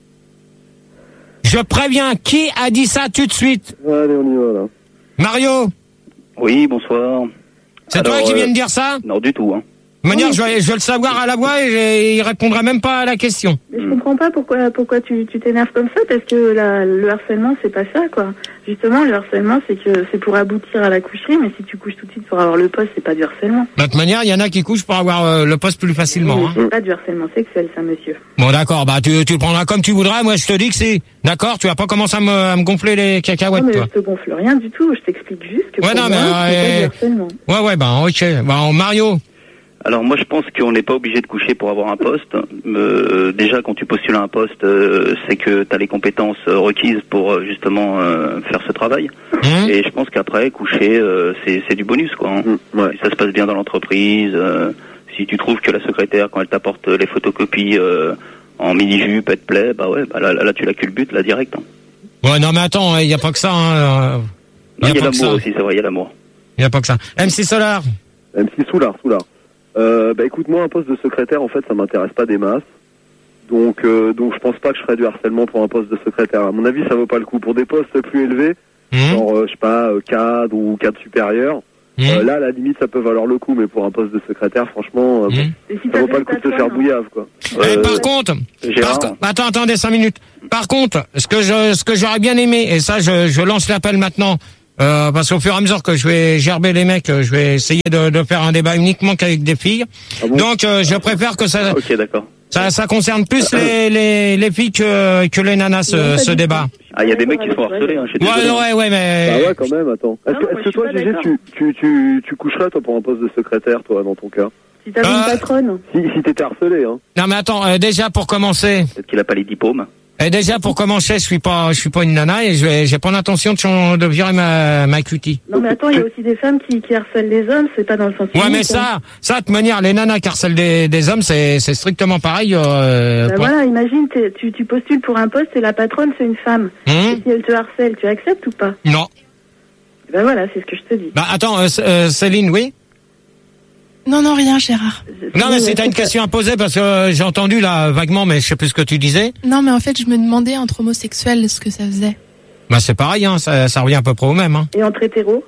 C: Je préviens, qui a dit ça tout de suite?
S: Allez, on y va là.
C: Mario?
R: Oui, bonsoir.
C: C'est toi
R: Alors,
C: qui
R: euh,
C: viens de dire ça?
R: Non, du tout. Hein.
C: De toute manière, je vais, je vais le savoir à la voix et il répondra même pas à la question.
J: Mais je comprends pas pourquoi pourquoi tu tu t'énerves comme ça, parce que la, le harcèlement c'est pas ça, quoi. Justement, le harcèlement c'est que c'est pour aboutir à la coucherie, mais si tu couches tout de suite pour avoir le poste, c'est pas du harcèlement.
C: De toute manière, il y en a qui couchent pour avoir euh, le poste plus facilement.
J: Mais
C: Hein.
J: c'est pas du harcèlement sexuel, ça, monsieur.
C: Bon, d'accord, bah tu, tu le prendras comme tu voudras. Moi, je te dis que c'est. D'accord, tu vas pas commencer à me, à me gonfler les cacahuètes,
J: Non, mais
C: toi.
J: je te gonfle rien du tout. Je t'explique juste que
C: Ouais,
J: pour
C: non,
J: moi,
C: mais,
J: c'est
C: euh,
J: pas du harcèlement.
C: Ouais, ouais, bah ok. Bah, Mario,
R: Alors moi je pense qu'on n'est pas obligé de coucher pour avoir un poste. Euh, déjà quand tu postules à un poste, euh, c'est que tu as les compétences euh, requises pour euh, justement euh, faire ce travail. Mmh. Et je pense qu'après coucher euh, c'est, c'est du bonus quoi. Hein. Mmh, ouais. Si ça se passe bien dans l'entreprise, euh, si tu trouves que la secrétaire quand elle t'apporte les photocopies euh, en mini-jupe, elle te plaît, bah ouais, bah là, là tu la culbutes là direct. Hein.
C: Ouais non mais attends, il n'y a pas que ça. Hein.
R: Il y a, y a l'amour aussi, c'est vrai, il y a l'amour.
C: Il n'y a pas que ça. M C Solar.
S: M C Solar, Solar. Euh, bah écoute, moi un poste de secrétaire en fait ça m'intéresse pas des masses, donc euh, donc je pense pas que je ferais du harcèlement pour un poste de secrétaire. À mon avis ça vaut pas le coup. Pour des postes plus élevés, mmh. genre euh, je sais pas euh, cadre ou cadre supérieur, mmh. euh, là à la limite ça peut valoir le coup, mais pour un poste de secrétaire franchement euh, mmh. bon, si ça vaut pas le coup de se faire bouillave quoi.
C: Euh, par contre, par, attends attendez cinq minutes. Par contre, ce que je ce que j'aurais bien aimé, et ça je je lance l'appel maintenant. Euh, parce qu'au fur et à mesure que je vais gerber les mecs, je vais essayer de, de faire un débat uniquement qu'avec des filles. Ah bon Donc, euh, je préfère que ça,
R: okay, d'accord.
C: ça, ça concerne plus les, les, les filles que, que les nanas, ce, ce débat.
R: Ah, il y a des mecs qui se font harceler, hein, chez
C: ouais, ouais, ouais, mais.
S: Ah ouais, quand même, attends. Est-ce que, est-ce que toi, Gégé, tu, tu, tu, tu coucherais, toi, pour un poste de secrétaire, toi, dans ton cas?
J: Si t'avais euh... une patronne.
S: Si, si t'étais harcelé, hein.
C: Non, mais attends, euh, déjà, pour commencer.
R: Peut-être qu'il a pas les diplômes.
C: Et déjà pour commencer, je suis pas, je suis pas une nana et je vais, j'ai pas l'intention de, de virer ma, ma cutie.
J: Non mais attends, il y a aussi des femmes qui, qui harcèlent les hommes, c'est pas dans le sens.
C: Ouais mais ça, ça de toute manière, les nanas qui harcèlent des, des hommes, c'est, c'est strictement pareil. Euh,
J: bah voilà, imagine, tu, tu postules pour un poste et la patronne c'est une femme. Mmh. Et si elle te harcèle, tu acceptes ou pas?
C: Non.
J: Ben voilà, c'est ce que je te dis.
C: Bah attends, euh, euh, Céline, oui.
E: Non, non, rien, Gérard.
C: Non, mais c'est t'as une question à poser parce que euh, j'ai entendu là vaguement, mais je sais plus ce que tu disais.
E: Non, mais en fait, je me demandais entre homosexuels ce que ça faisait.
C: Bah c'est pareil, hein, ça, ça revient à peu près au même. Hein.
J: Et entre hétéros?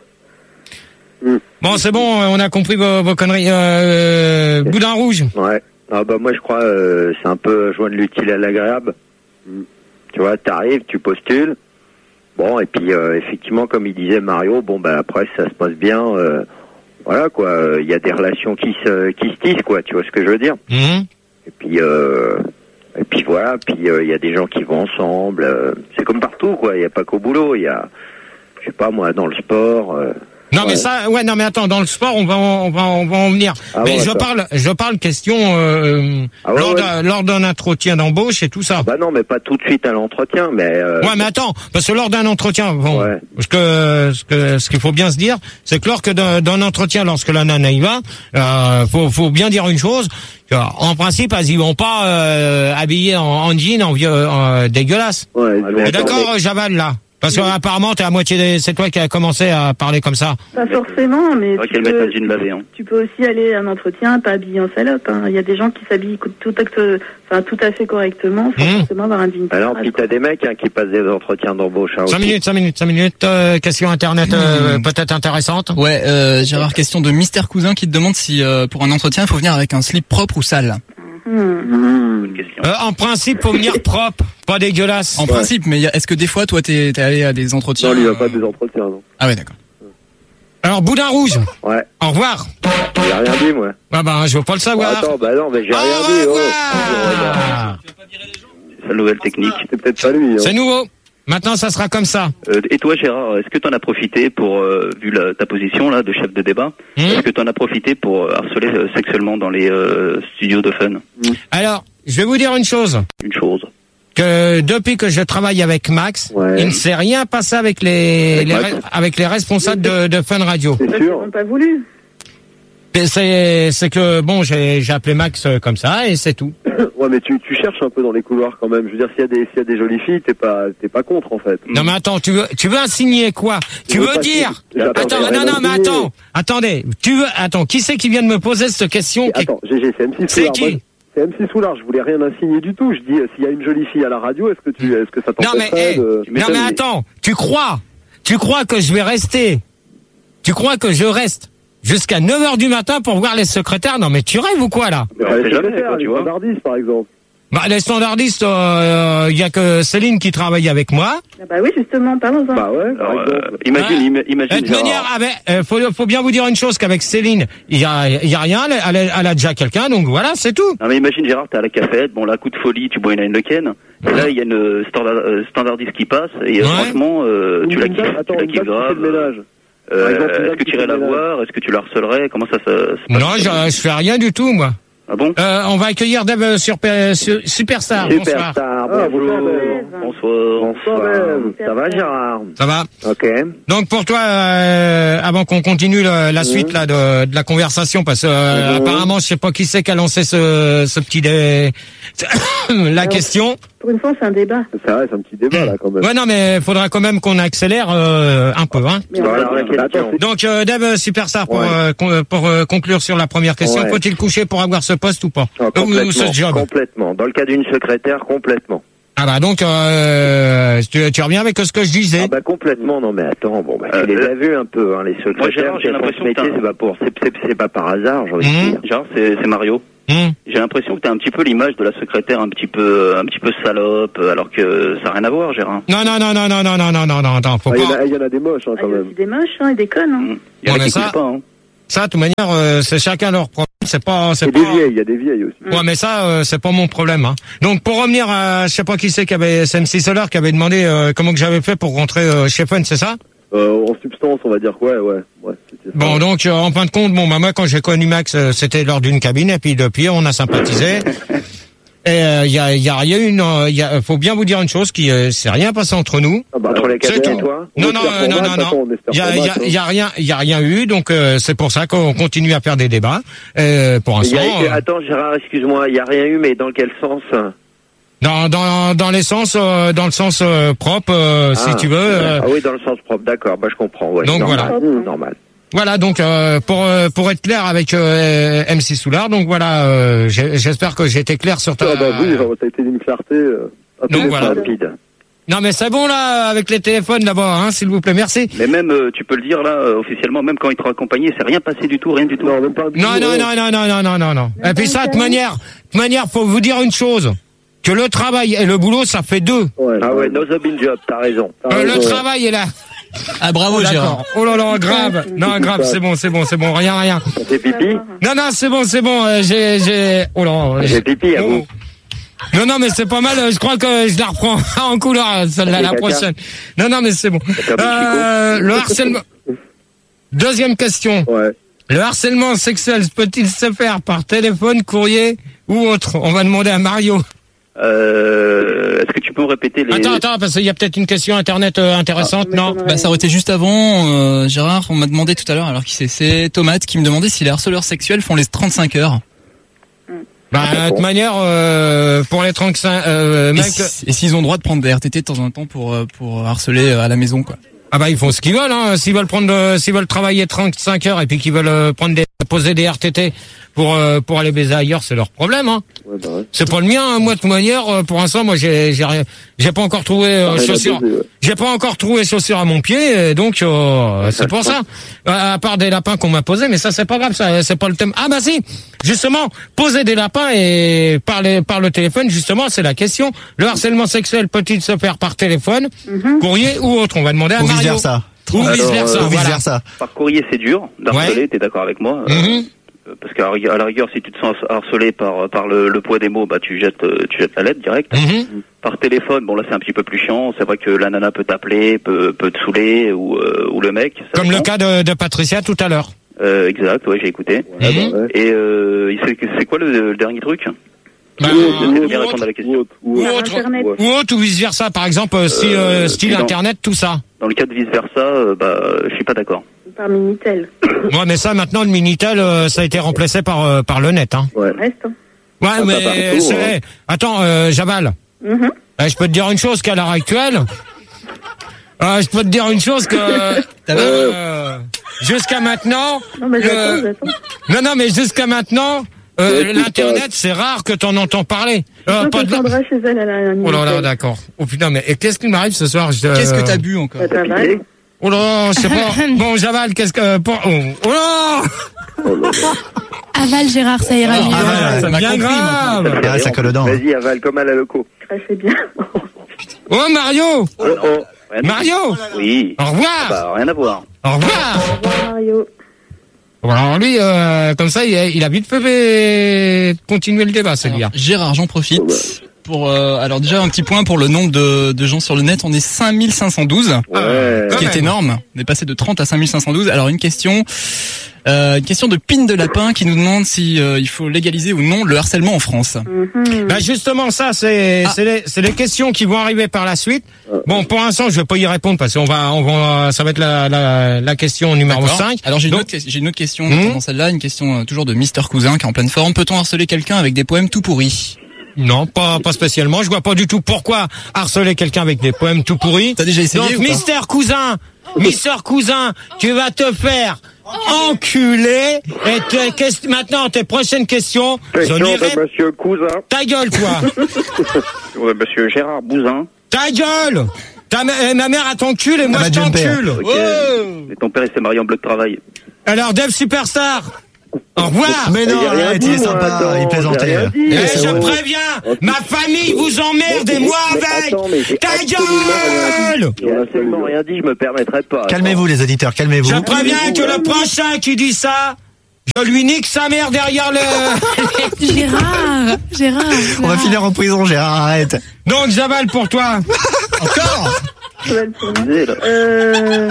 S: mm.
C: Bon, c'est bon, on a compris vos, vos conneries. Euh, Boudin rouge.
Q: Ouais. Ah bah moi je crois euh, c'est un peu joindre l'utile à l'agréable. Mm. Tu vois, t'arrives, tu postules. Bon, et puis euh, effectivement, comme il disait Mario, bon bah après ça se passe bien. Euh, Voilà quoi, il y a des relations qui se qui se tissent quoi, tu vois ce que je veux dire.
C: Mmh.
Q: Et puis euh, et puis voilà, puis il euh, y a des gens qui vont ensemble. Euh, c'est comme partout quoi, il y a pas qu'au boulot, il y a, je sais pas moi, dans le sport. Euh,
C: non ouais. mais ça, ouais non mais attends, dans le sport on va on va on va en venir. Ah mais bon, je parle je parle question euh, ah ouais, lors, ouais. d'un, lors d'un entretien d'embauche et tout ça.
Q: Bah non mais pas tout de suite à l'entretien, mais. Euh...
C: Ouais mais attends, parce que lors d'un entretien, bon, ouais. ce que ce que ce qu'il faut bien se dire, c'est que lors que d'un, d'un entretien, lorsque la nana y va, euh, faut faut bien dire une chose. En principe, elles y vont pas euh, habillées en, en jean, en vieux, en, dégueulasse. Ouais, et d'accord, Javal là. Parce qu'apparemment, t'es à moitié des... c'est toi qui as commencé à parler comme ça.
J: Pas forcément, mais
R: tu,
J: tu,
R: peux,
J: peux,
R: tu, laver, hein.
J: tu peux aussi aller à un entretien pas habillé en salope. Hein. Il y a des gens qui s'habillent tout, enfin, tout à fait correctement, sans mmh. forcément avoir un jean.
Q: Alors, puis t'as des mecs hein, qui passent des entretiens d'embauche. Hein,
C: cinq minutes, cinq minutes, cinq minutes. Euh, question internet euh, mmh. peut-être intéressante.
T: Ouais, euh, Gérard, question de Mister Cousin qui te demande si euh, pour un entretien, il faut venir avec un slip propre ou sale.
J: Mmh.
R: Mmh.
C: Euh, en principe, faut venir propre, pas dégueulasse.
T: En ouais. principe, mais est-ce que des fois, toi, t'es, t'es allé à des entretiens?
S: Non, lui, il va pas des entretiens, non.
T: Ah ouais, d'accord.
C: Alors, Boudin rouge.
Q: Ouais.
C: Au revoir.
Q: J'ai rien dit, moi.
C: Ah bah, je veux pas le savoir.
Q: Bah, attends, bah non, mais j'ai
C: Au
Q: rien dit.
C: revoir.
Q: Oh.
R: C'est la nouvelle technique.
S: C'est peut-être pas lui. Hein.
C: C'est nouveau. Maintenant, ça sera comme ça.
R: Euh, et toi, Gérard, est-ce que tu en as profité pour, euh, vu la, ta position là de chef de débat, mmh. est-ce que tu en as profité pour harceler euh, sexuellement dans les euh, studios de fun?
C: mmh. Alors, je vais vous dire une chose.
R: Une chose.
C: Que depuis que je travaille avec Max, ouais. il ne s'est rien passé avec les, avec, les, re, avec les responsables de, de Fun Radio.
J: C'est sûr. Ils n'ont pas voulu.
C: C'est, c'est que bon, j'ai, j'ai appelé Max comme ça et c'est tout.
S: Ouais, mais tu, tu cherches un peu dans les couloirs quand même. Je veux dire, s'il y a des, s'il y a des jolies filles, t'es pas, t'es pas contre en fait.
C: Non mais attends, tu veux, tu veux insigner quoi? Tu veux, veux dire? Attends, non, non, mais attends, attendez, tu veux, attends, qui c'est qui vient de me poser cette question?
S: Qui... Attends, G G, c'est M six
C: C'est qui? Moi,
S: c'est M six Soulard. Je voulais rien insigner du tout. Je dis, euh, s'il y a une jolie fille à la radio, est-ce que tu, est-ce que ça t'empêcherait?
C: Non mais, hey,
S: de...
C: non mais attends, tu crois, tu crois que je vais rester? Tu crois que je reste jusqu'à neuf heures du matin pour voir les secrétaires? Non mais tu rêves ou quoi là?
S: Mais les secrétaires, les standardistes par exemple.
C: Bah, les standardistes, il euh, y a que Céline qui travaille avec moi.
J: Ah bah oui, justement, parlons-en.
S: Bah ouais,
R: alors, euh, imagine, ouais. imagine.
C: De toute manière, euh, faut, faut bien vous dire une chose, qu'avec Céline, il y a, y a rien, elle, elle, elle a déjà quelqu'un, donc voilà, c'est tout.
R: Non mais imagine Gérard, t'es à la cafette, bon là, coup de folie, tu bois une Heineken, et là, il y a une standard, euh, standardiste qui passe, et ouais. franchement, euh, tu la kiffes,
S: Attends,
R: tu la kiffes grave.
S: Le ménage.
R: Euh,
S: Par exemple,
R: est-ce que tu irais la voir? Est-ce que tu la harcelerais? Comment ça se se passe?
C: Non, je, je fais rien du tout, moi.
R: Ah bon?
C: Euh, on va accueillir Dave sur, sur Superstar. Bonsoir.
Q: Superstar,
S: Ah,
Q: bonjour.
R: Bonsoir.
Q: Bonsoir. Ça va, Gérard?
C: Ça va?
Q: Ok.
C: Donc pour toi, euh, avant qu'on continue le, la suite là de, de la conversation, parce que euh,
S: Mhm.
C: apparemment je sais pas qui c'est qui a lancé ce, ce petit dé... la
J: Alors,
C: question.
J: Pour une fois, c'est un débat.
S: Ça reste un petit débat, là, quand même.
C: Ouais non mais faudra quand même qu'on accélère euh, un peu hein.
J: Mais on
Q: Voilà
J: va-
Q: la question.
C: Donc euh, Dave Superstar pour
Q: Ouais.
C: euh, con- pour euh, conclure sur la première question,
Q: Ouais.
C: faut-il coucher pour avoir ce poste ou pas?
Q: Ah,
C: Ou- ou ce
Q: complètement,
C: job.
Q: complètement. Dans le cas d'une secrétaire, complètement.
C: Ah bah donc euh, tu, tu reviens avec ce que je disais.
Q: Ah bah complètement, non mais attends, bon bah
R: Euh,
Q: tu les
R: euh,
Q: as vus un peu, hein, les
R: Moi,
Q: secrétaires,
R: Gérard, j'ai
Q: qui font ce
R: l'impression que
Q: métier,
R: t'as-
Q: c'est pas pour, c'est, c'est, c'est pas par hasard, j'ai envie
C: Mhm.
Q: de dire.
R: Genre, c'est c'est Mario.
C: Hum.
R: J'ai l'impression que t'as un petit peu l'image de la secrétaire un petit peu, un petit peu salope, alors que ça n'a rien à voir, Gérard.
C: Non non non non non non non non non non attends, faut
S: Ah, il y en
C: pas.
S: a- il y en a des moches, hein,
J: Ah,
S: quand
J: il y a
S: même.
J: aussi des moches hein, et des connes. Hein.
R: Il y en
C: Bon,
R: a
C: mais
R: qui
C: ça-
R: couchent pas, hein.
C: Ça, de toute manière, euh, c'est chacun leur problème. C'est pas, c'est
S: Il y
C: pas.
S: a des vieilles, il y a des vieilles aussi.
C: Ouais, mais ça, euh, c'est pas mon problème. Hein. Donc, pour revenir à, je sais pas qui c'est qui avait, c'est M six Solar qui avait demandé euh, comment que j'avais fait pour rentrer euh, chez Fun, c'est ça?
S: Euh, en substance, on va dire que ouais, ouais, ouais. c'était ça.
C: Bon, donc, euh, en fin de compte, bon, bah, moi, quand j'ai connu Max, euh, c'était lors d'une cabine, et puis depuis, on a sympathisé. Et il euh, y a, y a rien eu, non, y a, faut bien vous dire une chose, qui euh, c'est rien passé entre nous.
S: Ah bah,
Q: Entre les
C: C'est
Q: cadets et
C: tout.
Q: toi?
C: Non,
S: On
C: non,
S: espère
C: euh,
S: pour
C: non,
S: Max,
C: non,
S: de toute façon,
C: non.
S: on espère
C: Il y a,
S: pour
C: y a,
S: Max, hein.
C: y a rien, il y a rien eu, donc euh, c'est pour ça qu'on continue à faire des débats. Euh, pour
Q: Il y
C: l'instant,
Q: a-
C: euh,
Q: Attends, Gérard, excuse-moi, il y a rien eu, mais dans quel sens?
C: dans dans dans les sens, euh, dans le sens euh, propre, euh, si
Q: Ah.
C: tu veux. euh,
Q: Ah oui, dans le sens propre, d'accord, bah je comprends, ouais.
C: Donc,
Q: normal,
C: voilà.
Q: Normal.
C: Voilà, donc euh, pour euh, pour être clair avec euh, M six Soulard, donc voilà, euh, j'ai- j'espère que j'ai été clair sur ta.
S: Ah bah oui, ça a été d'une clarté. Euh,
C: Donc voilà.
Q: Rapide.
C: Non mais c'est bon là avec les téléphones là-bas, hein, s'il vous plaît, merci.
R: Mais même, euh, tu peux le dire là, euh, officiellement, même quand ils t'ont accompagné, c'est rien passé du tout, rien du tout.
S: Non, même pas un bisou,
C: Non non
S: ouais.
C: non non non non non non non. Et puis ça, de manière, de manière, faut vous dire une chose, que le travail et le boulot, ça fait deux.
S: Ouais,
Q: Ah ouais, no job in job, t'as raison.
S: t'as
C: Euh,
S: raison,
C: le
S: ouais.
C: travail est là.
T: Ah bravo
C: Oh,
T: Gérard.
C: d'accord. Oh là là, grave. Non, grave, c'est bon, c'est bon, c'est bon, rien, rien.
Q: On fait pipi?
C: Non, non, c'est bon, c'est bon. euh, j'ai, j'ai. Oh là.
Q: J'ai
C: j'ai-
Q: pipi à
C: Oh.
Q: vous.
C: Non, non, mais c'est pas mal. euh, Je crois que je la reprends en couleur celle-là
Q: Ok,
C: la
Q: caca.
C: prochaine. Non, non, mais c'est bon. Euh, le harcèlement. Deuxième question.
S: Ouais.
C: Le harcèlement sexuel peut-il se faire par téléphone, courrier ou autre? On va demander à Mario.
R: Euh, est-ce que tu peux me répéter les...
C: Attends, attends, parce qu'il y a peut-être une question internet euh, intéressante,
J: Ah,
C: non?
T: Bah ça aurait été juste avant, euh, Gérard, on m'a demandé tout à l'heure, alors qui c'est, c'est Tomate qui me demandait si les harceleurs sexuels font les trente-cinq heures.
C: Bah, de toute manière, euh, pour les trente-cinq, euh,
T: Et,
C: mecs,
T: si- et s'ils ont le droit de prendre des R T T de temps en temps pour, euh, pour harceler euh, à la maison, quoi.
C: ah bah ils font ce qu'ils veulent, hein. S'ils veulent prendre, euh, s'ils veulent travailler trente-cinq heures et puis qu'ils veulent euh, prendre des, poser des R T T pour euh, pour aller baiser ailleurs, c'est leur problème, hein.
S: Ouais, bah ouais.
C: C'est pas le mien, hein. Moi de toute manière, euh, pour l'instant, moi j'ai j'ai rien- j'ai pas encore trouvé euh,
S: Ah, il a
C: chaussures,
S: baisé, ouais.
C: j'ai pas encore trouvé chaussures à mon pied, et donc euh, c'est pour ça. À, à part des lapins qu'on m'a posés, mais ça c'est pas grave, ça c'est pas le thème. Ah bah si, justement, poser des lapins et parler par le téléphone, justement, c'est la question. Le harcèlement sexuel peut-il se faire par téléphone, courrier ou autre? On va demander à
P: Ou
C: Mario.
P: vice versa.
C: Ou
R: Alors,
C: vice versa.
R: euh,
P: Ou vice
C: voilà.
P: versa.
R: Par courrier, c'est dur d'harceler,
C: Ouais.
R: t'es d'accord avec moi euh,
C: Mhm.
R: euh, Parce qu'à la rigueur- à la rigueur, si tu te sens harcelé par par le, le poids des mots, bah tu jettes euh, tu jettes la lettre direct.
C: Mhm.
R: Par téléphone, bon là c'est un petit peu plus chiant. C'est vrai que la nana peut t'appeler, peut peut te saouler ou euh, ou le mec. ça
C: Comme le
R: dépend.
C: cas de, de Patricia tout à l'heure.
R: Euh, exact, ouais, j'ai écouté.
C: Mhm.
S: Ouais.
R: Et euh, il sait- c'est quoi le, le dernier truc?
C: Bah,
R: J'essaie de
C: ou
R: bien
C: autre,
R: répondre à la question.
S: Ou autre, ou
C: ou
S: autre.
C: autre,
J: Internet.
S: Ouais.
C: ou autre, ou vice versa. Par exemple, euh, si, euh,
R: Euh,
C: style
R: non.
C: internet, tout ça.
R: Dans le cas de vice versa, euh, bah je suis pas d'accord.
J: Par Minitel.
C: Ouais, mais ça, maintenant, le Minitel, euh, ça a été remplacé par euh, par le net, hein.
S: Ouais.
J: Reste. Hein.
C: Ouais,
S: pas
C: mais
S: partout,
C: c'est.
S: hein.
C: Attends, euh, Javal.
J: Mhm.
C: Euh, je peux te dire une chose qu'à l'heure actuelle. Euh, je peux te dire une chose que. euh, jusqu'à maintenant.
J: Non, mais j'attends,
C: le-
J: j'attends.
C: Non, non, mais jusqu'à maintenant, euh,
S: Ouais, c'est
C: l'internet, c'est rare que t'en entends parler. Euh,
J: Je
C: pas
J: crois
C: de
J: que
C: la-
J: Sandra chez elle, elle a un
C: Oh là là,
J: Minitel.
C: d'accord. Oh putain, mais et qu'est-ce qui m'arrive ce soir? Je-
T: Qu'est-ce que t'as bu encore?
J: Ça t'avale.
C: Oh là, je sais pas. Bon, Javal, qu'est-ce que... pour- Oh, oh là
E: Aval Gérard, ça ira mieux.
P: Ah,
C: c'est
T: m'a
C: bien
T: compris,
C: grave.
P: Ah, ça colle aux dents.
Q: Vas-y, avale comme à la loco.
J: Crachez bien.
C: Oh, Mario.
R: Oh, oh. Rien à-
C: Mario.
R: Oui.
C: Au revoir.
R: Bah rien à voir.
C: Au revoir.
J: Au revoir, Mario.
C: Bon, alors lui, euh, comme ça, il a, il a vite fait continuer le débat, celui-là.
T: Gérard, j'en profite. pour euh, alors déjà un petit point pour le nombre de, de gens sur le net, on est cinq mille cinq cent douze,
Q: Ouais.
T: ce qui est énorme. On est passé de trente à cinq mille cinq cent douze. Alors une question, euh, une question de Pine de Lapin qui nous demande si euh, il faut légaliser ou non le harcèlement en France.
C: Mm-hmm. Bah justement, ça c'est ah. c'est les c'est les questions qui vont arriver par la suite. Bon, pour l'instant, je vais pas y répondre parce qu'on va on va ça va être la la, la question numéro
T: D'accord.
C: cinq.
T: Alors j'ai une
C: Donc,
T: autre j'ai une autre question
C: mmh.
T: dans celle-là, une question euh, toujours de Mister Cousin qui est en pleine forme. Peut-on harceler quelqu'un avec des poèmes tout pourris?
C: Non, pas pas spécialement. Je vois pas du tout pourquoi harceler quelqu'un avec des poèmes tout pourris.
T: T'as déjà essayé?
C: Donc,
T: ou pas
C: Mister Cousin, Mister Cousin, tu vas te faire enculer. Et te, que, maintenant, tes prochaines questions.
Q: Question
C: je
Q: de Monsieur Cousin.
C: Ta gueule, toi.
R: De Monsieur Gérard Bouzin.
C: Ta gueule. Ta, ma mère a ton cul et moi je t'encule.
R: Okay. Oh. Et ton père il s'est marié en bloc de travail.
C: Alors, Dev Superstar. Au revoir.
P: Mais non, arrête, il est sympa, attends, il plaisantait.
C: Et je vrai. préviens, ma famille vous emmerde et moi avec.
Q: Attends,
C: ta gueule.
Q: J'ai absolument rien dit, je me permettrai pas.
P: Calmez-vous les auditeurs, calmez-vous.
C: Je préviens que le prochain qui dit ça, je lui nique sa mère derrière le...
E: Gérard, Gérard.
P: On va finir en prison, Gérard, arrête.
C: Donc, j'avale pour toi.
P: Encore.
J: Euh...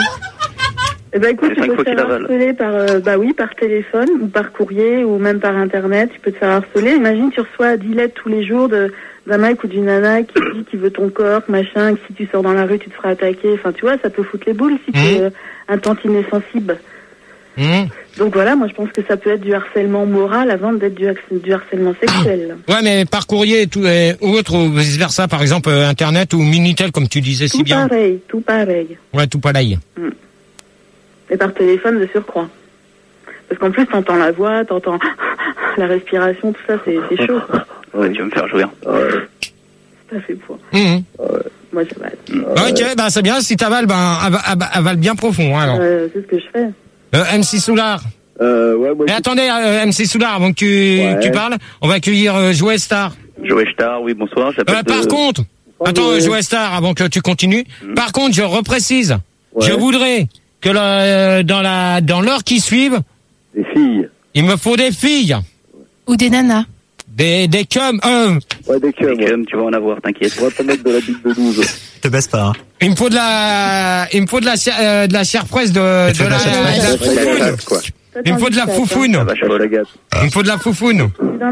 J: Eh ben écoute, tu peux te faire harceler par, euh, bah oui, par téléphone ou par courrier ou même par internet. Tu peux te faire harceler. Imagine, tu reçois dix lettres tous les jours de d'un mec ou d'une nana qui dit qu'il veut ton corps, machin, que si tu sors dans la rue, tu te feras attaquer. Enfin, tu vois, ça peut foutre les boules si mmh. tu es euh, un tantinet sensible.
C: Mmh.
J: Donc voilà, moi je pense que ça peut être du harcèlement moral avant d'être du, du harcèlement sexuel.
C: Ouais, mais par courrier et tout, et, ou autre, ou vice versa, par exemple, euh, internet ou Minitel, comme tu disais
J: tout
C: si bien.
J: Tout pareil, tout pareil.
C: Ouais, tout pareil.
J: Mmh. Et par téléphone de surcroît. Parce qu'en plus, t'entends la voix, t'entends la respiration, tout ça, c'est, c'est chaud. Quoi.
R: Ouais, tu vas me faire jouer.
J: Ouais. C'est pas fait pour.
C: Mmh.
J: Ouais. Moi, je vais.
C: Ouais. Ok, bah c'est bien, si t'avales, ben, avale, avale bien profond, hein, alors.
J: Euh, c'est ce que je fais.
C: Euh, M C Soulard.
S: Euh, ouais, moi.
C: Mais attendez, euh, M C Soulard, avant que tu, ouais. tu parles, on va accueillir euh, Joe Star.
R: Joe Star, oui, bonsoir.
C: Euh, de... Par contre, oh, attends, ouais. Joe Star, avant que tu continues. Mmh. Par contre, je reprécise, ouais. je voudrais que le, dans la dans l'heure qui suive,
S: des filles.
C: Il me faut des filles.
E: Ou des nanas.
C: Des des cums. Euh.
S: Ouais, des cums.
R: Des cums, tu vas en avoir, t'inquiète.
S: On va te mettre de la bite de douze.
P: Te baisse pas. Hein.
C: Il me faut de la il me faut de la euh, de la chair fraîche de de, de la, la, la foufoune. Il me faut de la foufoune. Il me faut de la foufoune.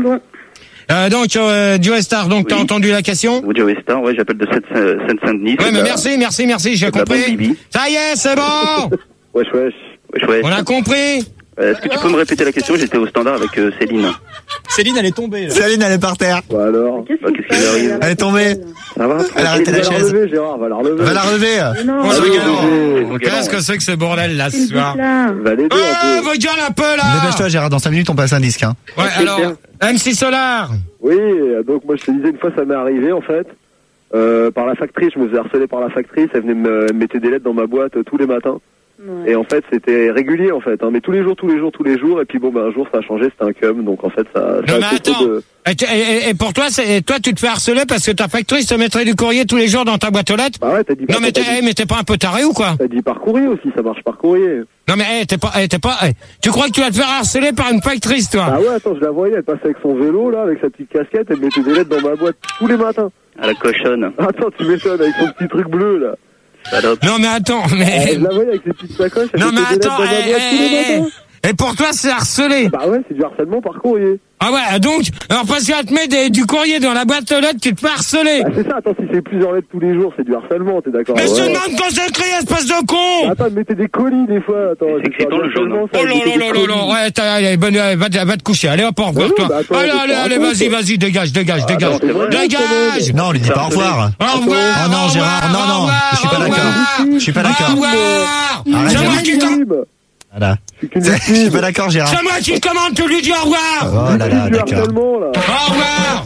C: Euh, donc, euh, Joe Star, donc, oui. T'as entendu la question?
R: Oui, Joe Star, ouais, j'appelle de Seine-Saint-Denis.
C: Ouais, mais la... merci, merci, merci, j'ai compris. Ça y est, c'est bon!
S: Wesh, wesh.
R: Wesh, wesh.
C: On a compris?
R: Euh, est-ce que tu peux me répéter la question? J'étais au standard avec euh, Céline.
T: Céline, elle est tombée, là.
P: Céline, elle est par terre.
S: Bah alors?
J: Qu'est-ce,
R: bah, qu'est-ce qui lui arrive?
P: Elle est tombée.
S: Ça va?
P: Elle a arrêté la chaise.
S: Va la relever, Gérard, va la relever.
P: Va la relever.
J: Non,
C: oh, qu'est-ce que c'est que ce bordel, là, ce soir?
S: Va l'aider
C: un peu. Oh, regarde un peu, là!
P: Dépêche-toi, Gérard, dans cinq minutes, on passe un disque, hein.
C: Ouais, alors, M C Solar.
S: Oui, donc moi je te disais, une fois ça m'est arrivé en fait, euh, par la factrice, je me faisais harceler par la factrice, elle venait me elle mettait des lettres dans ma boîte euh, tous les matins, ouais. Et en fait c'était régulier en fait, hein, mais tous les jours, tous les jours, tous les jours, et puis bon ben un jour ça a changé, c'était un cum, donc en fait ça... ça
C: non mais attends, de... et, et, et pour toi, c'est, toi tu te fais harceler parce que ta factrice te mettrait du courrier tous les jours dans ta boîte aux lettres?
S: Bah ouais, t'as dit...
C: Non mais t'es, dit... mais t'es pas un peu taré ou quoi?
S: T'as dit par courrier aussi, ça marche par courrier.
C: Non mais hey, t'es pas, hey, t'es pas, hey. Tu crois que tu vas te faire harceler par une factrice, toi?
S: Ah ouais, attends, je la voyais, elle passait avec son vélo là, avec sa petite casquette, elle mettait des lettres dans ma boîte tous les matins.
R: À la cochonne.
S: Attends, tu m'étonnes, avec son petit truc bleu là.
C: Salope. Non mais attends, mais...
S: Euh, je la voyais avec ses petites sacoches, elle
C: non mais
S: mettait
C: attends,
S: des lettres dans ma boîte tous les matins.
C: Et pour toi, c'est harcelé?
S: Bah ouais, c'est du harcèlement par courrier.
C: Ah ouais, donc, alors parce qu'elle te met des, du courrier dans la boîte aux lettres, tu te fais harceler.
S: Bah c'est ça, attends, si c'est plusieurs lettres tous les jours, c'est du harcèlement, t'es d'accord?
C: Mais
S: ouais.
C: je te demande qu'on s'écrit, espèce de con!
S: Bah attends, mettez des colis des fois, attends.
R: C'est que c'est dans le jaune.
C: Oh là là là là là, ouais, t'as, allez, bonne, va, va te coucher, allez, hop, au revoir, toi.
S: Bah,
C: allez, allez, allez, vas-y, vas-y, dégage, dégage,
S: ah,
C: dégage.
S: Non,
C: dégage!
P: Non, on lui dit pas au revoir.
C: Au revoir!
P: Oh non, Gérard, non, non, je suis pas d'accord. Je suis pas d'accord.
C: Au revoir! C'est moi qui commande.
P: Voilà. Je suis pas d'accord, Gérard.
C: C'est moi qui commande, tu lui dis au revoir!
P: Oh là là, d'accord.
C: Au revoir!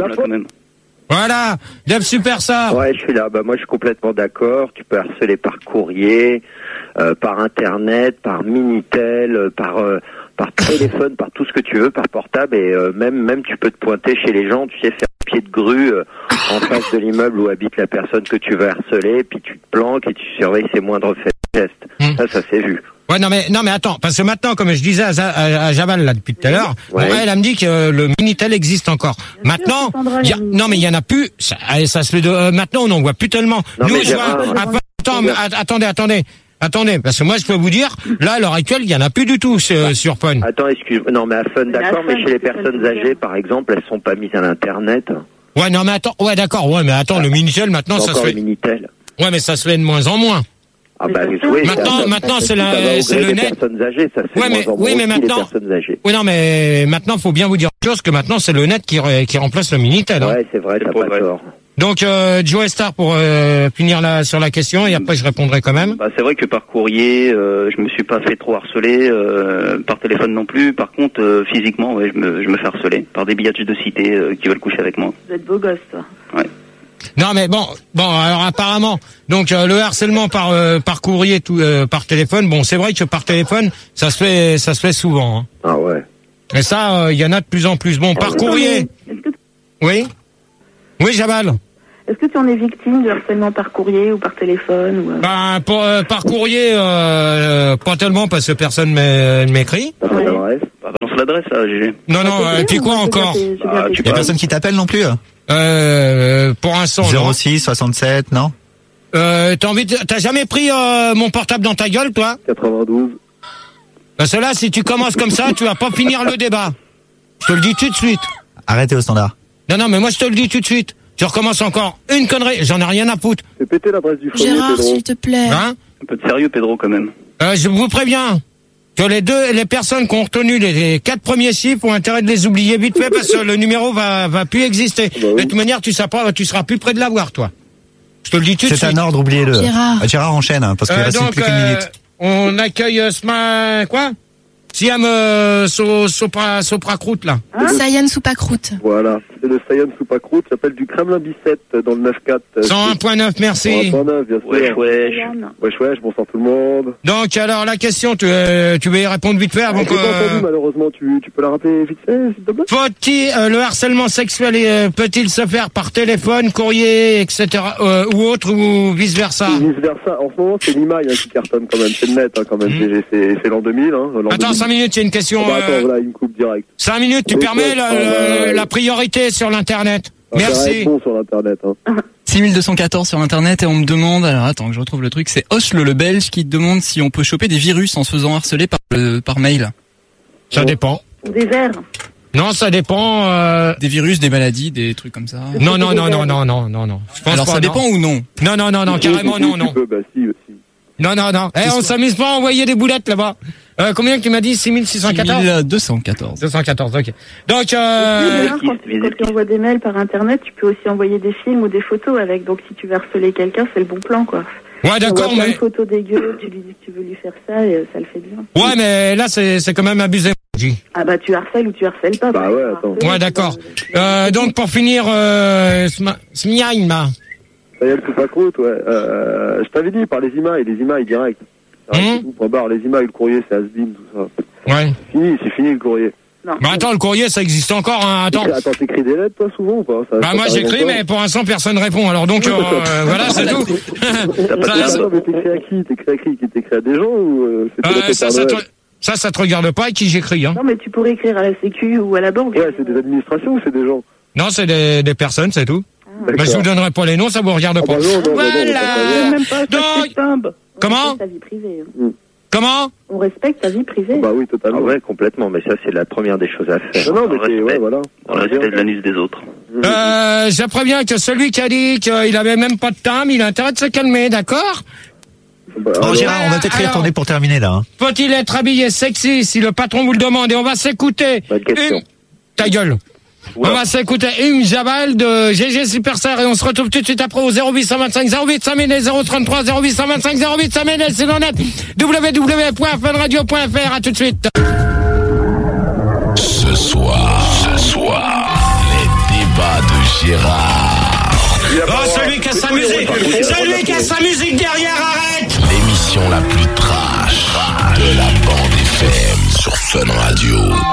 C: Voilà, Dev Superstar.
Q: Ouais, je suis là. Bah moi, je suis complètement d'accord. Tu peux harceler par courrier, euh, par internet, par minitel, euh, par euh, par téléphone, par tout ce que tu veux, par portable, et euh, même même tu peux te pointer chez les gens. Tu sais, faire pied de grue euh, en face de l'immeuble où habite la personne que tu veux harceler, puis tu te planques et tu surveilles ses moindres faits et gestes. Mmh. Ça, ça s'est vu.
C: Ouais, non mais non mais attends, parce que maintenant, comme je disais à, à, à Javal là depuis tout à l'heure,
Q: Ouais.
C: bon, elle, elle me dit que euh, le Minitel existe encore. Bien maintenant, sûr, Sandra, y a, non mais il y en a plus. Ça, ça se fait de, euh, maintenant, on n'en voit plus tellement.
Q: Non,
C: Nous,
Q: mais
C: je vois. Attends, mais, attendez, attendez. Attendez, parce que moi je peux vous dire, là à l'heure actuelle, il y en a plus du tout sur, bah, sur Fun.
Q: Attends, excuse, non mais à Fun, d'accord, mais chez les personnes âgées, par exemple, elles sont pas mises à l'internet.
C: Ouais, non mais attends, ouais d'accord, ouais mais attends, ah, le Minitel maintenant ça se fait.
Q: Le Minitel.
C: Ouais, mais ça se fait de moins en moins.
Q: Ah bah oui.
C: Maintenant, maintenant c'est la, c'est le net.
Q: Personnes âgées, ça se fait
C: ouais, mais,
Q: moins en moins
C: oui, mais
Q: aussi,
C: maintenant.
Q: les personnes âgées.
C: Oui, non, mais maintenant, faut bien vous dire une chose que maintenant c'est le net qui qui remplace le Minitel. Hein.
Q: Ouais, c'est vrai, t'as pas tort.
C: Donc, euh, Joe Star pour euh, finir là sur la question et après je répondrai quand même.
R: Bah, c'est vrai que par courrier, euh, je me suis pas fait trop harceler, euh, par téléphone non plus. Par contre, euh, physiquement, ouais, je me, je me fais harceler par des biatchs de cité euh, qui veulent coucher avec moi.
J: Vous êtes beau gosse, toi.
R: Ouais.
C: Non mais bon, bon alors apparemment, donc euh, le harcèlement par euh, par courrier, tout, euh, par téléphone, bon c'est vrai que par téléphone, ça se fait ça se fait souvent. Hein.
Q: Ah ouais.
C: Et ça, il euh, y en a de plus en plus. Bon, par courrier.
J: Que...
C: Oui. Oui, Jabal.
J: Est-ce que tu en es victime de harcèlement par courrier ou par téléphone ou...
C: Ben, pour, euh, par courrier, euh, pas tellement parce que personne ne m'écrit.
Q: Ouais. L'adresse.
R: Bah, balance l'adresse, là, G G.
C: Non, non, et euh, puis quoi encore?
P: Il ah, y a personne qui t'appelle non plus?
C: Euh, pour un son.
P: zéro six soixante-sept, non?
C: Euh, t'as envie de... T'as jamais pris euh, mon portable dans ta gueule, toi?
S: quatre-vingt-douze.
C: Parce que là, si tu commences comme ça, tu vas pas finir le débat. Je te le dis tout de suite.
P: Arrêtez au standard.
C: Non, non, mais moi je te le dis tout de suite. Tu recommences encore une connerie, j'en ai rien à foutre.
S: Fais péter l'adresse du foyer,
E: Gérard,
S: Pedro.
E: s'il te plaît.
C: Hein?
R: Un peu de sérieux, Pedro, quand même.
C: Euh, je vous préviens que les deux, les personnes qui ont retenu les, les quatre premiers chiffres ont intérêt de les oublier vite fait parce que le numéro va, va plus exister. Bah oui. De toute manière, tu seras pas, tu seras plus près de l'avoir, toi. Je te le dis tout de suite.
P: C'est un ordre, oubliez-le.
E: Gérard.
P: Ah, Gérard enchaîne, hein, parce qu'il
C: euh,
P: reste
C: donc,
P: plus qu'une
C: euh,
P: minute.
C: On accueille euh, ce ma... quoi? Siam euh, so, Sopra, Sopra Croûte, là.
E: Hein? Sayan Soupacroute.
S: Voilà, c'est le Sayan Soupacroute, ça s'appelle du Kremlin Bicêtre dans le neuf quatre.
C: cent un point neuf, merci.
S: cent un point neuf, bien sûr.
R: Wesh, wesh.
S: Wesh, wesh, bonsoir tout le monde.
C: Donc, alors, la question, tu, euh, tu veux y répondre vite fait avant que...
S: J'ai pas entendu, malheureusement, tu, tu peux la rappeler vite fait, s'il te plaît?
C: Faut-il, euh, le harcèlement sexuel euh, peut-il se faire par téléphone, courrier, et cetera, euh, ou autre, ou vice-versa?
S: Vice-versa. En ce moment, c'est l'I M A I hein, qui cartonne quand même, c'est le net hein, quand même, mmh. c'est, c'est l'an deux mille. Hein, l'an
C: Attends, cinq minutes, il y a une question...
S: Oh bah, attends, voilà, il me coupe direct.
C: cinq minutes, tu
S: Et
C: permets la,
S: euh,
C: la, la priorité sur l'Internet. Merci.
S: Bon sur l'Internet. Hein.
T: six mille deux cent quatorze sur Internet et on me demande, alors attends que je retrouve le truc, c'est Osle le Belge qui demande si on peut choper des virus en se faisant harceler par, le, par mail.
C: Ça dépend.
J: Des vers.
C: Non, ça dépend. Euh...
T: Des virus, des maladies, des trucs comme ça.
C: Non, non, non, non, non, non, non, non.
T: Je pense alors pas, ça non. dépend ou non?
C: Non, non, non, non, carrément non, non.
S: Peux, bah, si, si.
C: Non, non, non. Eh, on s'amuse pas à envoyer des boulettes là-bas. Euh, combien que tu m'as dit? six mille six cent quatorze?
T: six mille deux cent quatorze.
C: deux cent quatorze, ok. Donc, euh...
J: Quand, quand tu envoies des mails par Internet, tu peux aussi envoyer des films ou des photos avec. Donc, si tu veux harceler quelqu'un, c'est le bon plan, quoi.
C: Ouais, d'accord, mais...
J: une photo dégueu, tu lui dis que tu veux lui faire ça et ça le fait bien.
C: Ouais, mais là, c'est, c'est quand même abusé.
J: Ah bah, tu harcèles ou tu harcèles pas.
S: Bah ouais, attends.
C: Ouais, d'accord. Euh, donc, pour finir, euh, Smiaïma.
S: Ça y est, le Soupacroute, ouais. Euh, je t'avais dit, par les emails, les emails direct. Mmh. Point barre, les emails, le courrier, c'est has-been, tout ça.
C: Ouais.
S: C'est fini, c'est fini le courrier.
J: Non.
C: Bah attends, le courrier, ça existe encore, hein, attends.
S: Attends, t'écris des lettres, toi, souvent, ou pas? Ça,
C: bah
S: ça
C: moi, j'écris, mais pour l'instant, personne répond, alors donc, euh, euh, voilà, c'est tout.
S: ça, ça, mais t'écris à qui? T'écris à qui? T'écris à des gens, ou, euh, c'est
C: euh, ça, ça, te, ça, ça te regarde pas à qui j'écris, hein.
J: Non, mais tu pourrais écrire à la Sécu ou à la banque.
S: Ouais, c'est des administrations ou c'est des gens?
C: Non, c'est des, des personnes, c'est tout. Ah, bah, je vous donnerai pas les noms, ça vous regarde pas.
S: Ah bah non, non,
C: voilà.
S: Non,
J: même pas, donc,
C: comment?
J: Ta vie privée.
C: Mm. Comment?
J: On respecte ta vie privée.
S: Bah oui, totalement.
Q: Ah ouais, complètement, mais ça, c'est la première des choses à faire.
S: Non, non, mais c'est, ouais, voilà.
R: Dans le respect de l'anus des autres.
C: Euh, je préviens que celui qui a dit qu'il avait même pas de time, il a intérêt de se calmer, d'accord?
P: Bah, bon, Gérard, on va peut-être y retourner pour terminer, là. Hein.
C: Faut-il être habillé sexy si le patron vous le demande? Et on va s'écouter une... Ta gueule. Ouais. On va s'écouter une Jabal de G G Superstar et on se retrouve tout de suite après au zéro huit cent vingt-cinq zéro huit cent mille zéro trente-trois zéro huit cent vingt-cinq zéro huit cent mille c'est dans net w w w point fun radio point f r. À tout de suite.
N: Ce soir, ce soir, les débats de Gérard.
C: Oh, celui qui a sa musique, celui qui a sa musique derrière, arrête.
N: L'émission la plus trash de la bande F M sur Fun Radio.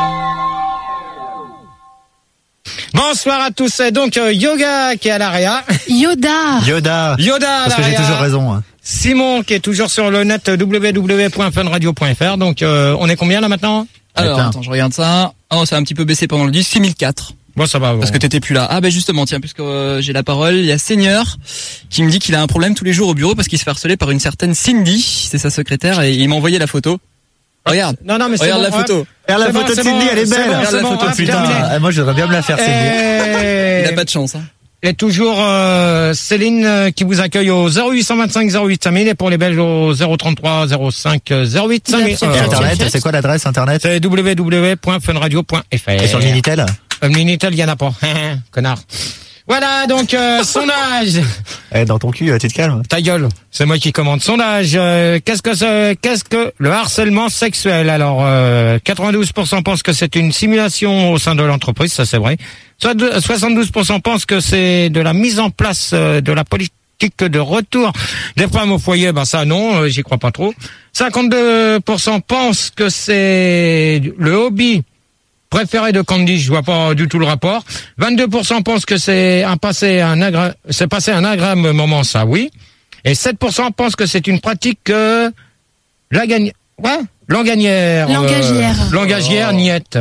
C: Bonsoir à tous. C'est donc euh, Yoga qui est à l'A R E A.
E: Yoda.
P: Yoda.
C: Yoda à
P: Parce que j'ai toujours raison. Hein.
C: Simon qui est toujours sur le net w w w point fun radio point f r. Donc euh, on est combien là maintenant?
T: Alors attends, je regarde ça. Oh, ça a un petit peu baissé pendant le disque, six mille quatre.
C: Bon, ça va. Bon.
T: Parce que t'étais plus là. Ah ben justement, tiens, puisque euh, j'ai la parole, il y a Seigneur qui me dit qu'il a un problème tous les jours au bureau parce qu'il se fait harceler par une certaine Cindy, c'est sa secrétaire, et il m'a envoyé la photo. Regarde.
C: Non, non, mais
T: regarde
C: bon,
T: la photo.
C: Ouais.
P: Regarde la
C: bon,
P: photo de Cindy,
C: bon,
P: elle est belle.
C: Bon,
P: regarde la
C: bon,
P: photo,
C: ah,
P: putain. Ah, moi, je voudrais bien me la faire, Cindy.
C: Et...
T: Il a pas de chance, hein.
C: Et toujours euh, Céline euh, qui vous accueille au zéro huit cent vingt-cinq zéro huit cinq mille et pour les Belges au zéro trente-trois zéro cinq zéro huit cinq mille.
P: Et Internet, c'est quoi l'adresse Internet?
C: C'est w w w point fun radio point f r.
P: Et sur le Minitel?
C: Le Minitel, il y en a pas. Connard. Voilà, donc, euh, sondage.
P: Eh, dans ton cul, tu te calmes.
C: Ta gueule. C'est moi qui commande. Sondage. Euh, qu'est-ce que c'est, qu'est-ce que le harcèlement sexuel? Alors, euh, quatre-vingt-douze pour cent pensent que c'est une simulation au sein de l'entreprise, ça c'est vrai. Soit soixante-douze pour cent pensent que c'est de la mise en place euh, de la politique de retour des femmes au foyer. Ben ça, non, euh, j'y crois pas trop. cinquante-deux pour cent pensent que c'est le hobby préféré de Candy, je vois pas du tout le rapport. vingt-deux pour cent pensent que c'est un passé un agra... c'est passé un agréable moment, ça oui. Et sept pour cent pensent que c'est une pratique que la gagne... ouais, langagière.
E: Langagière.
C: Euh, langagière, niette.